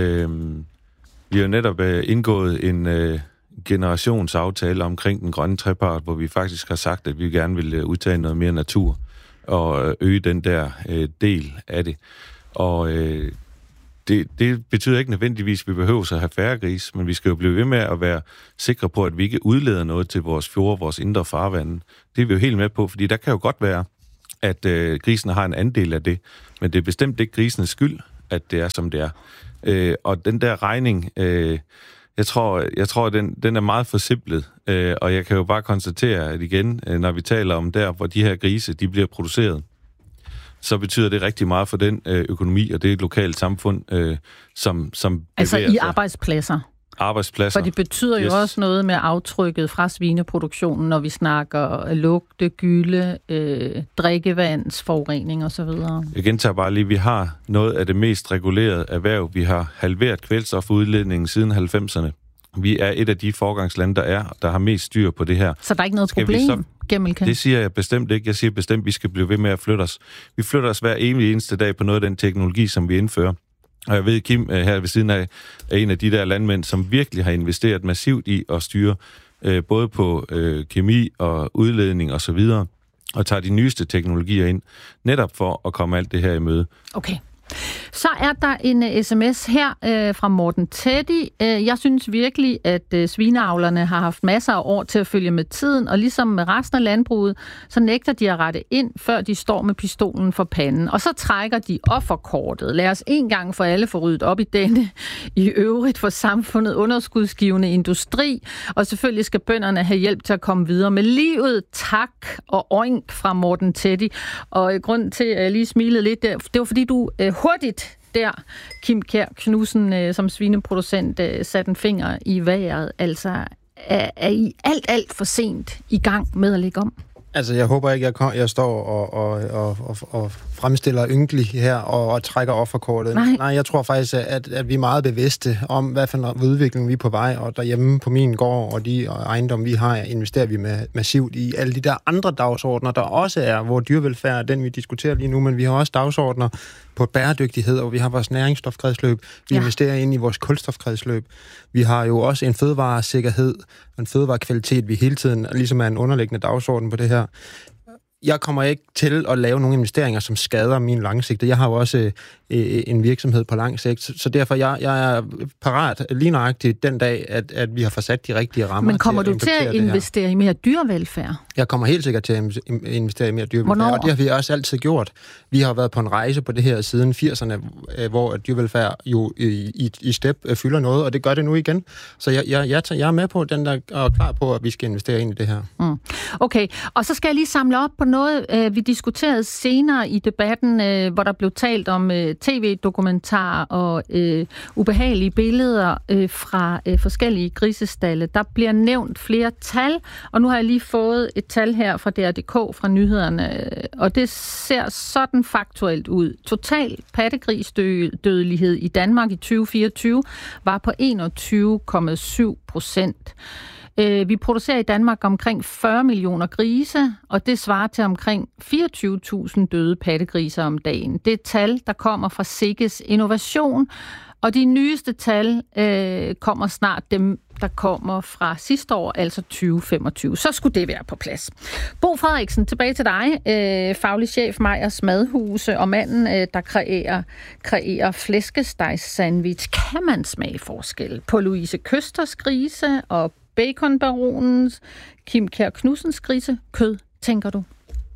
Vi har netop indgået en generationsaftale omkring den grønne trepart, hvor vi faktisk har sagt, at vi gerne vil udtage noget mere natur og øge den der del af det. Og det betyder ikke nødvendigvis, at vi behøver at have færre gris, men vi skal jo blive ved med at være sikre på, at vi ikke udleder noget til vores fjorde, vores indre farvande. Det er vi jo helt med på, fordi der kan jo godt være, at grisen har en andel af det, men det er bestemt ikke grisenes skyld, at det er, som det er. Og den der regning, jeg tror den er meget forsimplet, og jeg kan jo bare konstatere, at igen, når vi taler om der, hvor de her grise, de bliver produceret, så betyder det rigtig meget for den økonomi, og det er et lokalt samfund, som altså bevæger i sig. arbejdspladser. Arbejdspladser. For det betyder jo også noget med aftrykket fra svineproduktionen, når vi snakker lugte, gylde, drikkevandsforurening osv. Jeg gentager bare lige, vi har noget af det mest regulerede erhverv. Vi har halveret kvælstofudledningen siden 90'erne. Vi er et af de forgangslande, der har mest styr på det her. Så der er ikke noget problem? Det siger jeg bestemt ikke. Jeg siger bestemt, at vi skal blive ved med at flytte os. Vi flytter os hver eneste dag på noget af den teknologi, som vi indfører. Og jeg ved, Kim her ved siden af er en af de der landmænd, som virkelig har investeret massivt i at styre både på kemi og udledning og så videre, og tager de nyeste teknologier ind, netop for at komme alt det her i møde. Okay. Så er der en sms her fra Morten Teddy. Jeg synes virkelig, at svineavlerne har haft masser af år til at følge med tiden, og ligesom med resten af landbruget, så nægter de at rette ind, før de står med pistolen for panden. Og så trækker de offerkortet. Lad os en gang for alle få ryddet op i denne i øvrigt for samfundet underskudsgivende industri, og selvfølgelig skal bønderne have hjælp til at komme videre med livet. Tak og oink fra Morten Teddy. Og grunden til, at jeg lige smilede lidt der, det var fordi du hurtigt der, Kim Kjær Knudsen, som svineproducent, satte en finger i vejret. Altså, er I alt for sent i gang med at lægge om? Altså, jeg håber ikke, jeg står og fremstiller ynkelig her og trækker offerkortet. Nej, jeg tror faktisk, at vi er meget bevidste om, hvad for en udvikling vi er på vej, og derhjemme på min gård og de ejendomme, vi har, investerer vi massivt i alle de der andre dagsordner, der også er, hvor dyrevelfærd er den, vi diskuterer lige nu, men vi har også dagsordner på bæredygtighed, og vi har vores næringsstofkredsløb, vi investerer ind i vores kulstofkredsløb. Vi har jo også en fødevaresikkerhed, en fødevarekvalitet, vi hele tiden ligesom er en underliggende dagsorden på det her. Jeg kommer ikke til at lave nogle investeringer, som skader min langsigte. Jeg har jo også en virksomhed på lang sigt, så derfor jeg er parat lige nøjagtigt den dag, at vi har forsat de rigtige rammer. Men kommer du til at investere i mere dyrevelfærd? Jeg kommer helt sikkert til at investere i mere dyrevelfærd, og det har vi også altid gjort. Vi har været på en rejse på det her siden 80'erne, hvor dyrevelfærd jo i step fylder noget, og det gør det nu igen. Så jeg er med på den der, og klar på, at vi skal investere ind i det her. Mm. Okay, og så skal jeg lige samle op på noget, vi diskuterede senere i debatten, hvor der blev talt om tv-dokumentarer og ubehagelige billeder fra forskellige grisestalle. Der bliver nævnt flere tal, og nu har jeg lige fået et tal her fra DR.dk fra nyhederne, og det ser sådan faktuelt ud. Total pattegrisdødelighed i Danmark i 2024 var på 21,7%. Vi producerer i Danmark omkring 40 millioner grise, og det svarer til omkring 24.000 døde pattegriser om dagen. Det er et tal, der kommer fra SIGGES Innovation, og de nyeste tal kommer snart, dem der kommer fra sidste år, altså 2025. Så skulle det være på plads. Bo Frederiksen, tilbage til dig. Faglig chef Meyers Madhuse og manden, der kreerer flæskestegssandwich. Kan man smage forskel på Louise Køsters grise og baconbaronens Kim Kjær Knudsens grisekød, tænker du?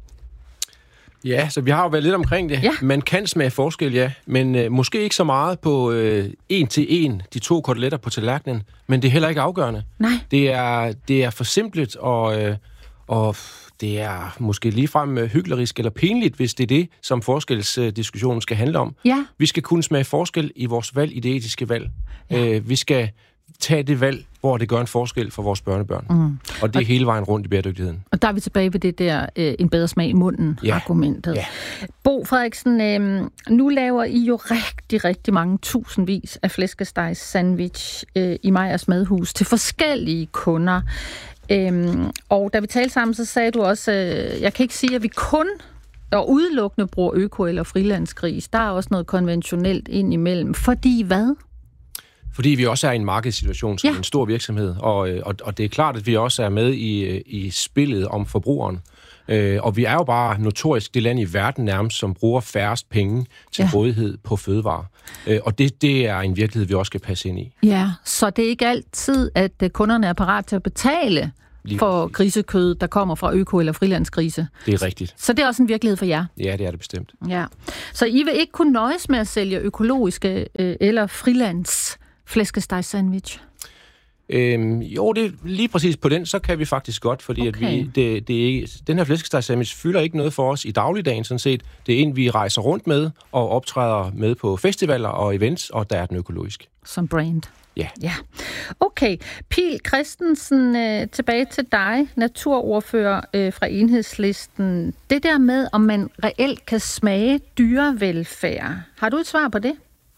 Ja, så vi har jo været lidt omkring det. Ja. Man kan smage forskel, ja, men måske ikke så meget på en til en, de 2 koteletter på tallerkenen, men det er heller ikke afgørende. Nej. Det er for simpelt, og det er måske ligefrem hyklerisk eller pinligt, hvis det er det, som forskelsdiskussionen skal handle om. Ja. Vi skal kunne smage forskel i vores valg, i det etiske valg. Ja. Vi skal tage det valg, hvor det gør en forskel for vores børnebørn. Og det er hele vejen rundt i bæredygtigheden. Og der er vi tilbage ved det der en bedre smag i munden argumentet. Ja. Bo Frederiksen, nu laver I jo rigtig, rigtig mange tusindvis af flæskestegs sandwich i Meyers Madhus til forskellige kunder. Og da vi talte sammen, så sagde du også, jeg kan ikke sige, at vi kun og udelukkende bruger øko- eller frilandsgris. Der er også noget konventionelt ind imellem. Fordi hvad? Fordi vi også er i en markedssituation som en stor virksomhed, og det er klart, at vi også er med i spillet om forbrugeren. Og vi er jo bare notorisk det land i verden nærmest, som bruger færrest penge til rådighed på fødevarer. Og det er en virkelighed, vi også skal passe ind i. Ja, så det er ikke altid, at kunderne er parat til at betale for grisekød, der kommer fra øko- eller frilandsgrise. Det er rigtigt. Så det er også en virkelighed for jer? Ja, det er det bestemt. Ja. Så I vil ikke kunne nøjes med at sælge økologiske eller frilands flæskestegs-sandwich? Jo, det er lige præcis på den, så kan vi faktisk godt, fordi at den her flæskestegs-sandwich fylder ikke noget for os i dagligdagen, sådan set. Det er en, vi rejser rundt med og optræder med på festivaler og events, og der er den økologisk. Som brand? Ja. Okay. Pihl Christensen, tilbage til dig, naturordfører fra Enhedslisten. Det der med, om man reelt kan smage dyrevelfærd. Har du et svar på det?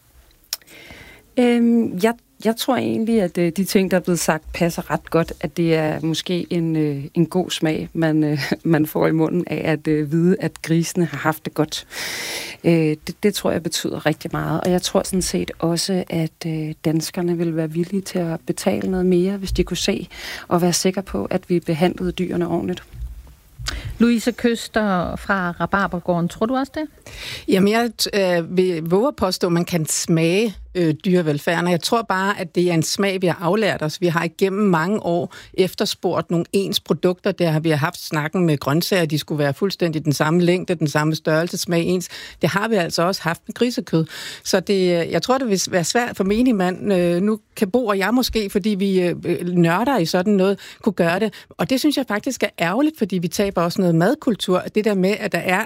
Jeg tror egentlig, at de ting, der er blevet sagt, passer ret godt, at det er måske en god smag, man får i munden af at vide, at grisene har haft det godt. Det tror jeg betyder rigtig meget, og jeg tror sådan set også, at danskerne vil være villige til at betale noget mere, hvis de kunne se og være sikre på, at vi behandlede dyrene ordentligt. Louise Køster fra Rabarbergården, tror du også det? Jamen, jeg vil våge at påstå, at man kan smage dyrevelfærden, og jeg tror bare, at det er en smag, vi har aflært os. Vi har igennem mange år efterspurgt nogle ens produkter. Der har vi haft snakken med grøntsager, de skulle være fuldstændig den samme længde, den samme størrelse, smag ens. Det har vi altså også haft med grisekød. Så jeg tror, det vil være svært for menigmand. Nu kan Bo og jeg måske, fordi vi nørder i sådan noget, kunne gøre det. Og det synes jeg faktisk er ærgerligt, fordi vi taber også noget madkultur. Det der med, at der er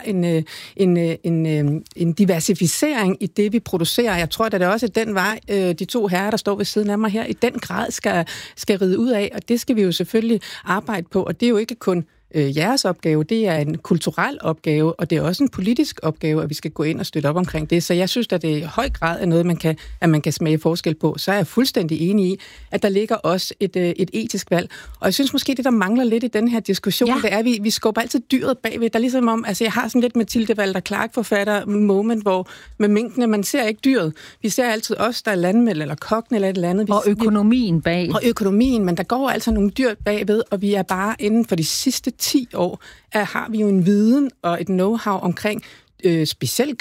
en diversificering i det, vi producerer. Jeg tror, at det også den vej, de to herrer, der står ved siden af mig her, i den grad skal ride ud af, og det skal vi jo selvfølgelig arbejde på, og det er jo ikke kun jeres opgave, det er en kulturel opgave, og det er også en politisk opgave, at vi skal gå ind og støtte op omkring det. Så jeg synes, at det i høj grad er noget, man kan smage forskel på. Så er jeg fuldstændig enig i, at der ligger også et etisk valg. Og jeg synes måske, det der mangler lidt i den her diskussion, det er, at vi skubber altid dyret bagved. Der er ligesom om, altså jeg har sådan lidt Mathilde Walter Clark-forfatter moment, hvor med minkene, man ser ikke dyret. Vi ser altid os, der er landmænd eller kokken eller et eller andet. Og økonomien bag. Og økonomien, men der går altså nogle dyr bagved, og vi er bare inden for de sidste 10 år, har vi jo en viden og et know-how omkring specielt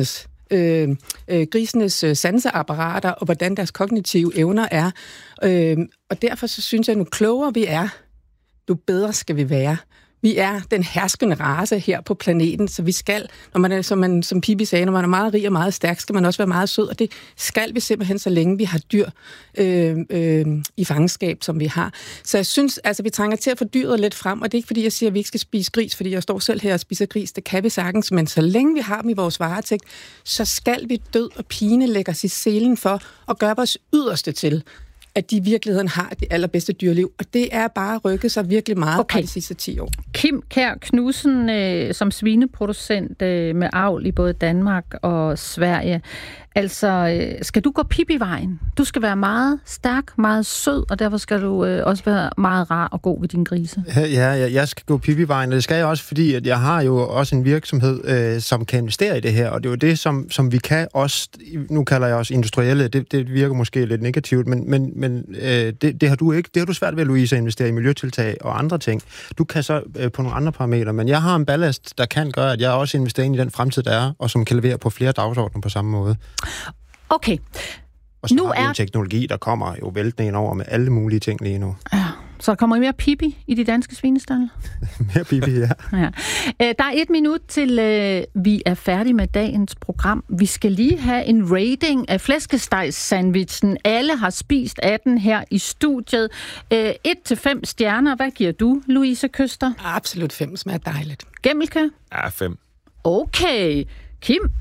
grisenes sanseapparater og hvordan deres kognitive evner er. Og derfor så synes jeg, nu klogere vi er, nu bedre skal vi være. Vi er den herskende race her på planeten, så vi skal, når man er, som Pippi sagde, når man er meget rig og meget stærk, skal man også være meget sød, og det skal vi simpelthen, så længe vi har dyr i fangenskab, som vi har. Så jeg synes, altså vi trænger til at få dyret lidt frem, og det er ikke fordi, jeg siger, at vi ikke skal spise gris, fordi jeg står selv her og spiser gris, det kan vi sagtens, men så længe vi har dem i vores varetægt, så skal vi død og pine lægge os i selen for at gøre vores yderste til, at de i virkeligheden har det allerbedste dyreliv. Og det er bare rykket sig virkelig meget fra de sidste 10 år. Kim Kjær Knudsen, som svineproducent med avl i både Danmark og Sverige. Altså, skal du gå Pippi-vejen? Du skal være meget stærk, meget sød, og derfor skal du også være meget rar og god ved din grise. Ja, jeg skal gå Pippi-vejen, og det skal jeg også, fordi at jeg har jo også en virksomhed, som kan investere i det her, og det er jo det, som vi kan også, nu kalder jeg også industrielle, det virker måske lidt negativt, men det har du ikke. Det har du svært ved, Louise, at investere i miljøtiltag og andre ting. Du kan så på nogle andre parametre, men jeg har en ballast, der kan gøre, at jeg også investerer i den fremtid, der er, og som kan levere på flere dagsordner på samme måde. Okay. Og så har vi en teknologi, der kommer jo væltende ind over med alle mulige ting lige nu. Ja. Så kommer I mere Pippi i de danske svinestalle? Mere Pippi, ja. Der er 1 minut til, vi er færdige med dagens program. Vi skal lige have en rating af flæskestegs-sandwichen. Alle har spist af den her i studiet. 1-5 stjerner. Hvad giver du, Louise Køster? Absolut 5, smager dejligt. Gemmelke? Ja, 5. Okay. Kim?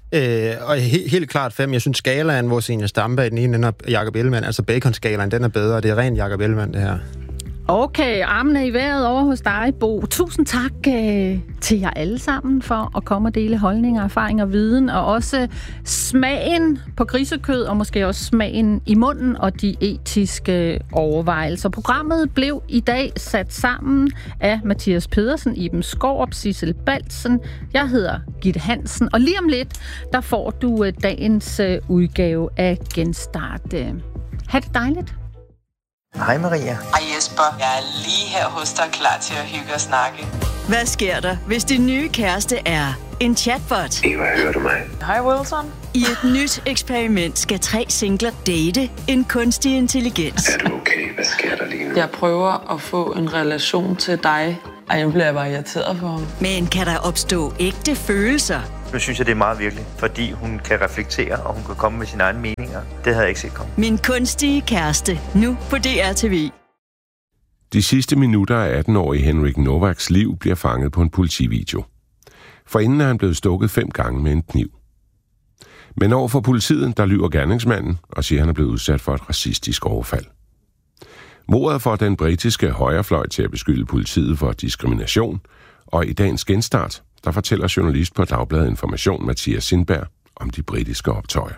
Og helt klart 5. Jeg synes, skalaen, hvor Zenia Stampe i den ene ende, og Jakob Ellemann, altså Bacon-skalaen, den er bedre. Det er rent Jakob Ellemann, det her. Okay, armene i vejret over hos dig, Bo. Tusind tak til jer alle sammen for at komme og dele holdninger, erfaringer og viden, og også smagen på grisekød, og måske også smagen i munden og de etiske overvejelser. Programmet blev i dag sat sammen af Mathias Pedersen, Iben Skaarup, Sissel Baltzen. Jeg hedder Gitte Hansen, og lige om lidt, der får du dagens udgave af Genstart. Ha' det dejligt. Hej Maria. Hej Jesper. Jeg er lige her hos dig, klar til at hygge og snakke. Hvad sker der, hvis din nye kæreste er en chatbot? Eva, hører du mig? Hej Wilson. I et nyt eksperiment skal 3 singler date en kunstig intelligens. Er du okay? Hvad sker der lige nu? Jeg prøver at få en relation til dig. Ej, nu bliver jeg bare irriteret på ham. Men kan der opstå ægte følelser? Nu synes jeg, det er meget virkeligt, fordi hun kan reflektere, og hun kan komme med sine egne meninger. Det havde jeg ikke set komme. Min kunstige kæreste, nu på DRTV. De sidste minutter af 18-årige Henrik Novaks liv bliver fanget på en politivideo. Forinden er han blevet stukket 5 gange med en kniv. Men overfor politiet, der lyver gerningsmanden og siger, at han er blevet udsat for et racistisk overfald. Mordet får den britiske højrefløj til at beskylde politiet for diskrimination, og i dagens Genstart, der fortæller journalist på Dagbladet Information Mathias Sindberg om de britiske optøjer.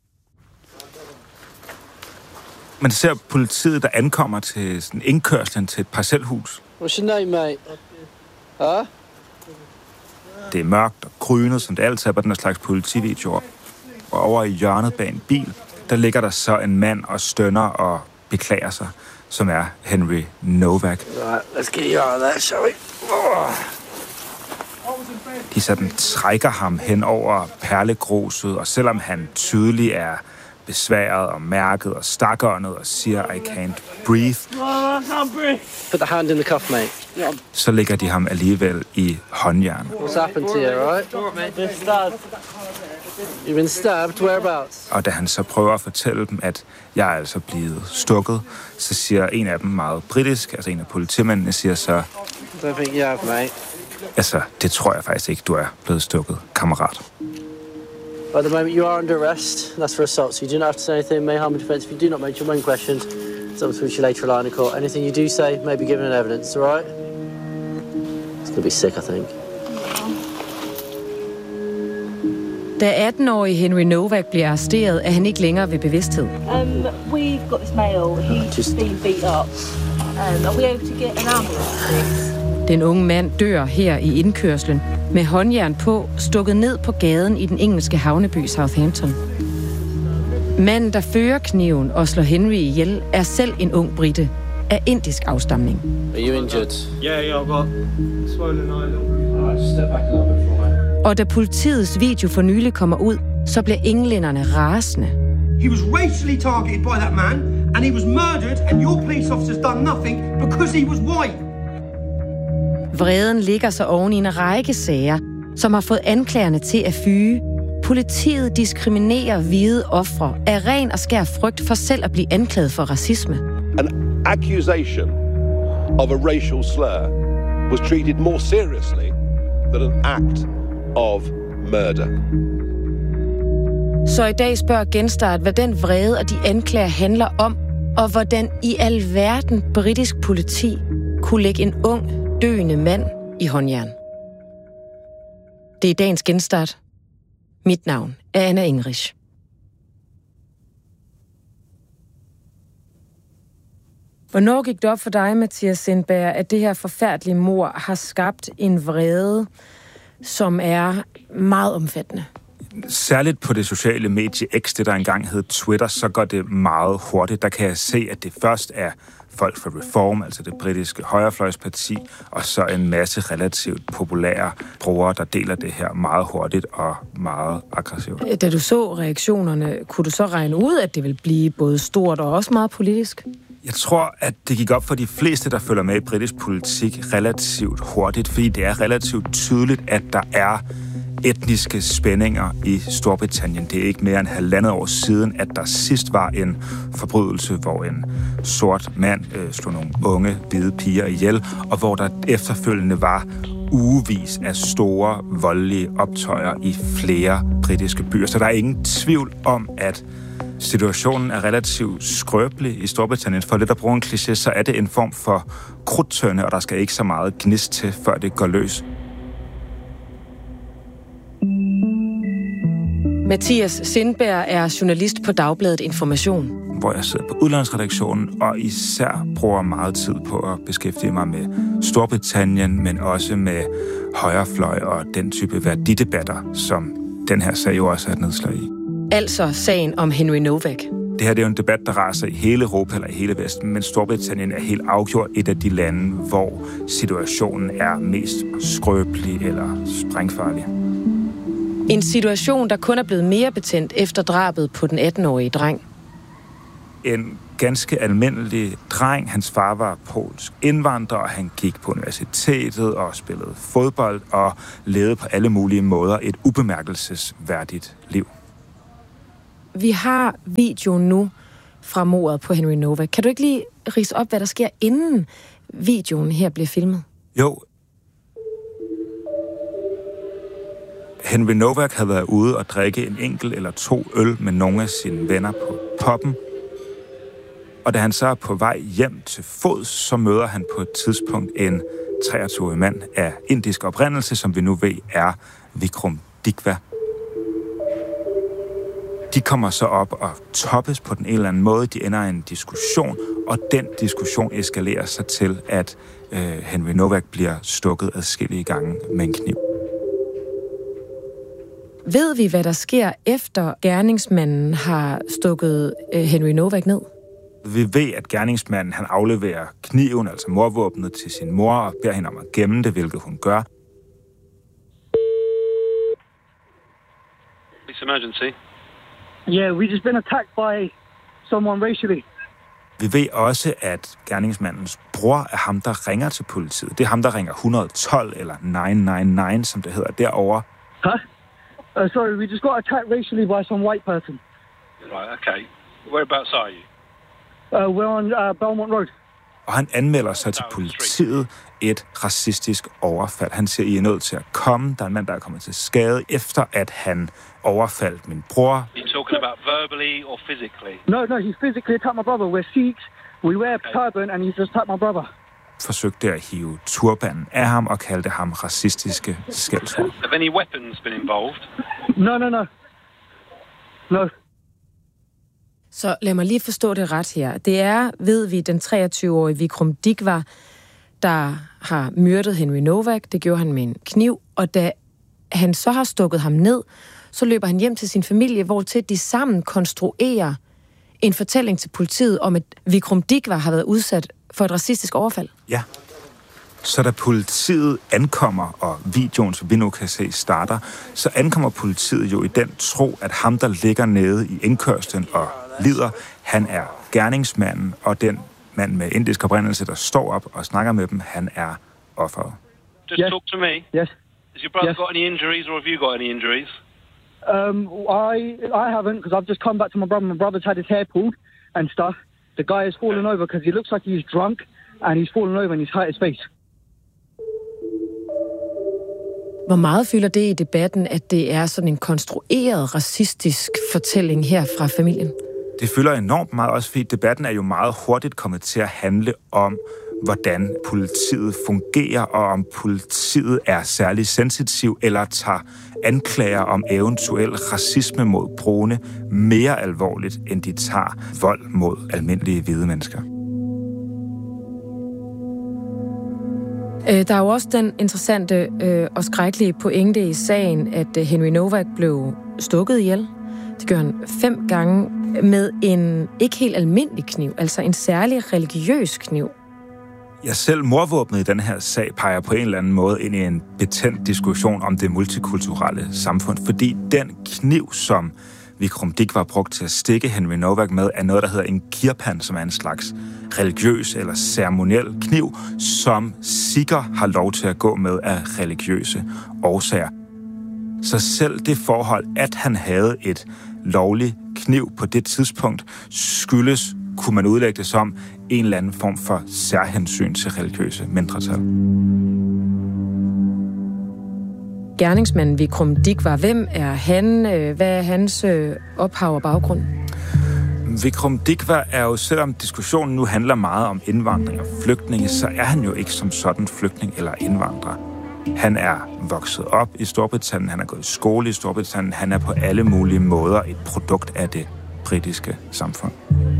Man ser politiet, der ankommer til sådan indkørslen til et parcelhus. What's your name, mate? Huh? Det er mørkt og grynet, som det altid er på den slags politivideoer. Og over i hjørnet bag en bil, der ligger der så en mand og stønner og beklager sig, som er Henry Novak. Right, let's get you out of that, shall we? De sådan trækker ham hen over perlegruset, og selvom han tydeligt er besværet og mærket og stakåndet og siger, I can't breathe, Put the hand in the cuff, mate. så lægger de ham alligevel i håndjern. What's happened to you, right? You've been stabbed. Whereabouts? Og da han så prøver at fortælle dem, at jeg er altså blevet stukket, så siger en af dem meget britisk, altså en af politimændene siger så, Don't think you have, mate. altså, det tror jeg faktisk ikke, du er blevet stukket, kammerat. At the moment, you are under arrest. That's for assault, so you do not have to say anything may harm a defence. If you do not mention when questioned, it's up to which you later rely on in court. Anything you do say may be given in evidence, all right? It's going to be sick, I think. Da 18-årige Henry Novak bliver arresteret, er han ikke længere ved bevidsthed. We've got this male. He's been beat up. Are we able to get an ambulance? Den unge mand dør her i indkørslen med håndjern på, stukket ned på gaden i den engelske havneby Southampton. Manden, der fører kniven og slår Henry ihjel, er selv en ung brite af indisk afstamning. Are you injured? Yeah, I've got swollen eye. Step back a little bit for me. Og da politiets video for nylig kommer ud, så bliver englænderne rasende. He was racially targeted by that man, and he was murdered, and your police officers done nothing because he was white. Vreden ligger så oven i en række sager, som har fået anklagerne til at fyge. Politiet diskriminerer hvide ofre af ren og skær frygt for selv at blive anklaget for racisme. An accusation of a racial slur was treated more seriously than an act of murder. Så i dag spørger Genstart, hvad den vrede og de anklager handler om, og hvordan i alverden britisk politi kunne lægge en ung, døende mand i håndjern. Det er dagens Genstart. Mit navn er Anna Ingrich. Hvornår gik det op for dig, Mathias Sindberg, at det her forfærdelige mord har skabt en vrede, som er meget omfattende? Særligt på det sociale medie X, det der engang hed Twitter, så går det meget hurtigt. Der kan jeg se, at det først er folk fra Reform, altså det britiske højrefløjsparti, og så en masse relativt populære brugere, der deler det her meget hurtigt og meget aggressivt. Da du så reaktionerne, kunne du så regne ud, at det ville blive både stort og også meget politisk? Jeg tror, at det gik op for de fleste, der følger med i britisk politik relativt hurtigt, fordi det er relativt tydeligt, at der er etniske spændinger i Storbritannien. Det er ikke mere end 1,5 år siden, at der sidst var en forbrydelse, hvor en sort mand slog nogle unge, hvide piger ihjel, og hvor der efterfølgende var ugevis af store, voldelige optøjer i flere britiske byer. Så der er ingen tvivl om, at situationen er relativt skrøbelig i Storbritannien. For lidt at bruge en kliché, så er det en form for krudtønde, og der skal ikke så meget gnist til, før det går løs. Mathias Sindberg er journalist på Dagbladet Information. Hvor jeg sidder på udlandsredaktionen og især bruger meget tid på at beskæftige mig med Storbritannien, men også med højrefløj og den type værdidebatter, som den her sag jo også er et nedslag i. Altså sagen om Henry Novak. Det her det er jo en debat, der raser i hele Europa eller i hele Vesten, men Storbritannien er helt afgjort et af de lande, hvor situationen er mest skrøbelig eller sprængfarlig. En situation, der kun er blevet mere betændt efter drabet på den 18-årige dreng. En ganske almindelig dreng. Hans far var polsk indvandrer, og han gik på universitetet og spillede fodbold og levede på alle mulige måder et ubemærkelsesværdigt liv. Vi har videoen nu fra mordet på Henry Novak. Kan du ikke lige ridse op, hvad der sker, inden videoen her bliver filmet? Jo. Henry Novak havde været ude og drikke en enkelt eller 2 øl med nogle af sine venner på puben. Og da han så er på vej hjem til fods, så møder han på et tidspunkt en 23-årig mand af indisk oprindelse, som vi nu ved er Vikram Dikwa. De kommer så op og toppes på den en eller anden måde. De ender i en diskussion, og den diskussion eskalerer sig til, at Henry Novak bliver stukket adskillige gange med en kniv. Ved vi, hvad der sker efter gerningsmanden har stukket Henry Novak ned? Vi ved, at gerningsmanden han afleverer kniven, altså mordvåbnet, til sin mor og beder hende om at gemme det, hvilket hun gør. It's emergency. Yeah, we just been attacked by someone racially. Vi ved også, at gerningsmandens bror er ham, der ringer til politiet. Det er ham, der ringer 112 eller 999, som det hedder derovre. Huh? Sorry, we just got attacked racially by some white person. Right, okay. Whereabouts are you? We're on Belmont Road. Og han anmelder sig til politiet et racistisk overfald. Han siger, I er nødt til at komme. Der er en mand, der er kommet til skade, efter at han overfaldt min bror. Are you talking about verbally or physically? No, he physically attacked my brother. We're Sikhs. We wear a turban, and he just attacked my brother. Forsøgte at hive turbanen af ham og kaldte ham racistiske skældsord. Have any weapons been involved? No. Så lad mig lige forstå det ret her. Det er, ved vi, den 23-årige Vikram Dikwa, der har myrdet Henry Novak. Det gjorde han med en kniv, og da han så har stukket ham ned, så løber han hjem til sin familie, hvor til de sammen konstruerer en fortælling til politiet om, at Vikram Dikwa har været udsat for et racistisk overfald. Ja. Så da politiet ankommer, og videoen, som vi nu kan se, starter, så ankommer politiet jo i den tro, at ham, der ligger nede i indkørslen og lider, han er gerningsmanden, og den mand med indisk oprindelse, der står op og snakker med dem, han er offeret. Just talk to me. Yes. Has your brother got any injuries, or have you got any injuries? I haven't, because I've just come back to my brother. My brother's had his hair pulled and stuff. The guy is falling over because he looks like he's drunk, and he's falling over and he's hurt his face. Hvor meget fylder det i debatten, at det er sådan en konstrueret racistisk fortælling her fra familien? Det fylder enormt meget, også fordi debatten er jo meget hurtigt kommet til at handle om, hvordan politiet fungerer, og om politiet er særlig sensitiv eller tager anklager om eventuel racisme mod brune mere alvorligt, end de tager vold mod almindelige hvide mennesker. Der er jo også den interessante og skrækkelige pointe i sagen, at Henry Novak blev stukket ihjel. Det gør han 5 gange med en ikke helt almindelig kniv, altså en særlig religiøs kniv. Jeg selv mordvåbnet i den her sag peger på en eller anden måde ind i en betændt diskussion om det multikulturelle samfund, fordi den kniv, som Vikram Dikwa var brugt til at stikke Henry Novak med, er noget, der hedder en kirpan, som er en slags religiøs eller ceremoniel kniv, som sikher har lov til at gå med af religiøse årsager. Så selv det forhold, at han havde et lovligt kniv på det tidspunkt, skyldes, kunne man udlægge det som, en eller anden form for særhensyn til religiøse mindretal. gerningsmanden Vikram Dikwa. Hvem er han? Hvad er hans ophav og baggrund? Vikram Dikwa er jo, selvom diskussionen nu handler meget om indvandring og flygtninge, så er han jo ikke som sådan flygtning eller indvandrer. Han er vokset op i Storbritannien, han er gået i skole i Storbritannien, han er på alle mulige måder et produkt af det britiske samfund.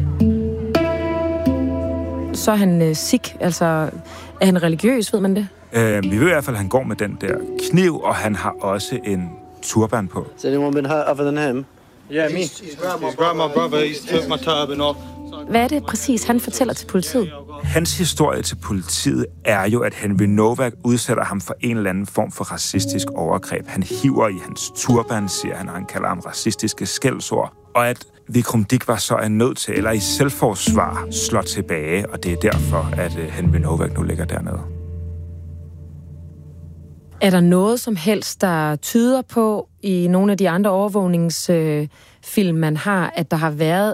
Så er han sikh, altså er han religiøs, ved man det? Vi ved i hvert fald, at han går med den der kniv, og han har også en turban på. Has anyone been hurt other than him? Yeah, me. He's grabbed my brother, he's took my turban off. Hvad er det præcis, han fortæller til politiet? Hans historie til politiet er jo, at Henry Nowak udsætter ham for en eller anden form for racistisk overgreb. Han hiver i hans turban, siger han, og han kalder ham racistiske skældsord. Og at Vikram Dikwa så er nødt til, eller i selvforsvar, slår tilbage, og det er derfor, at Henry Nowak nu ligger dernede. Er der noget som helst, der tyder på i nogle af de andre overvågningsfilm, man har, at der har været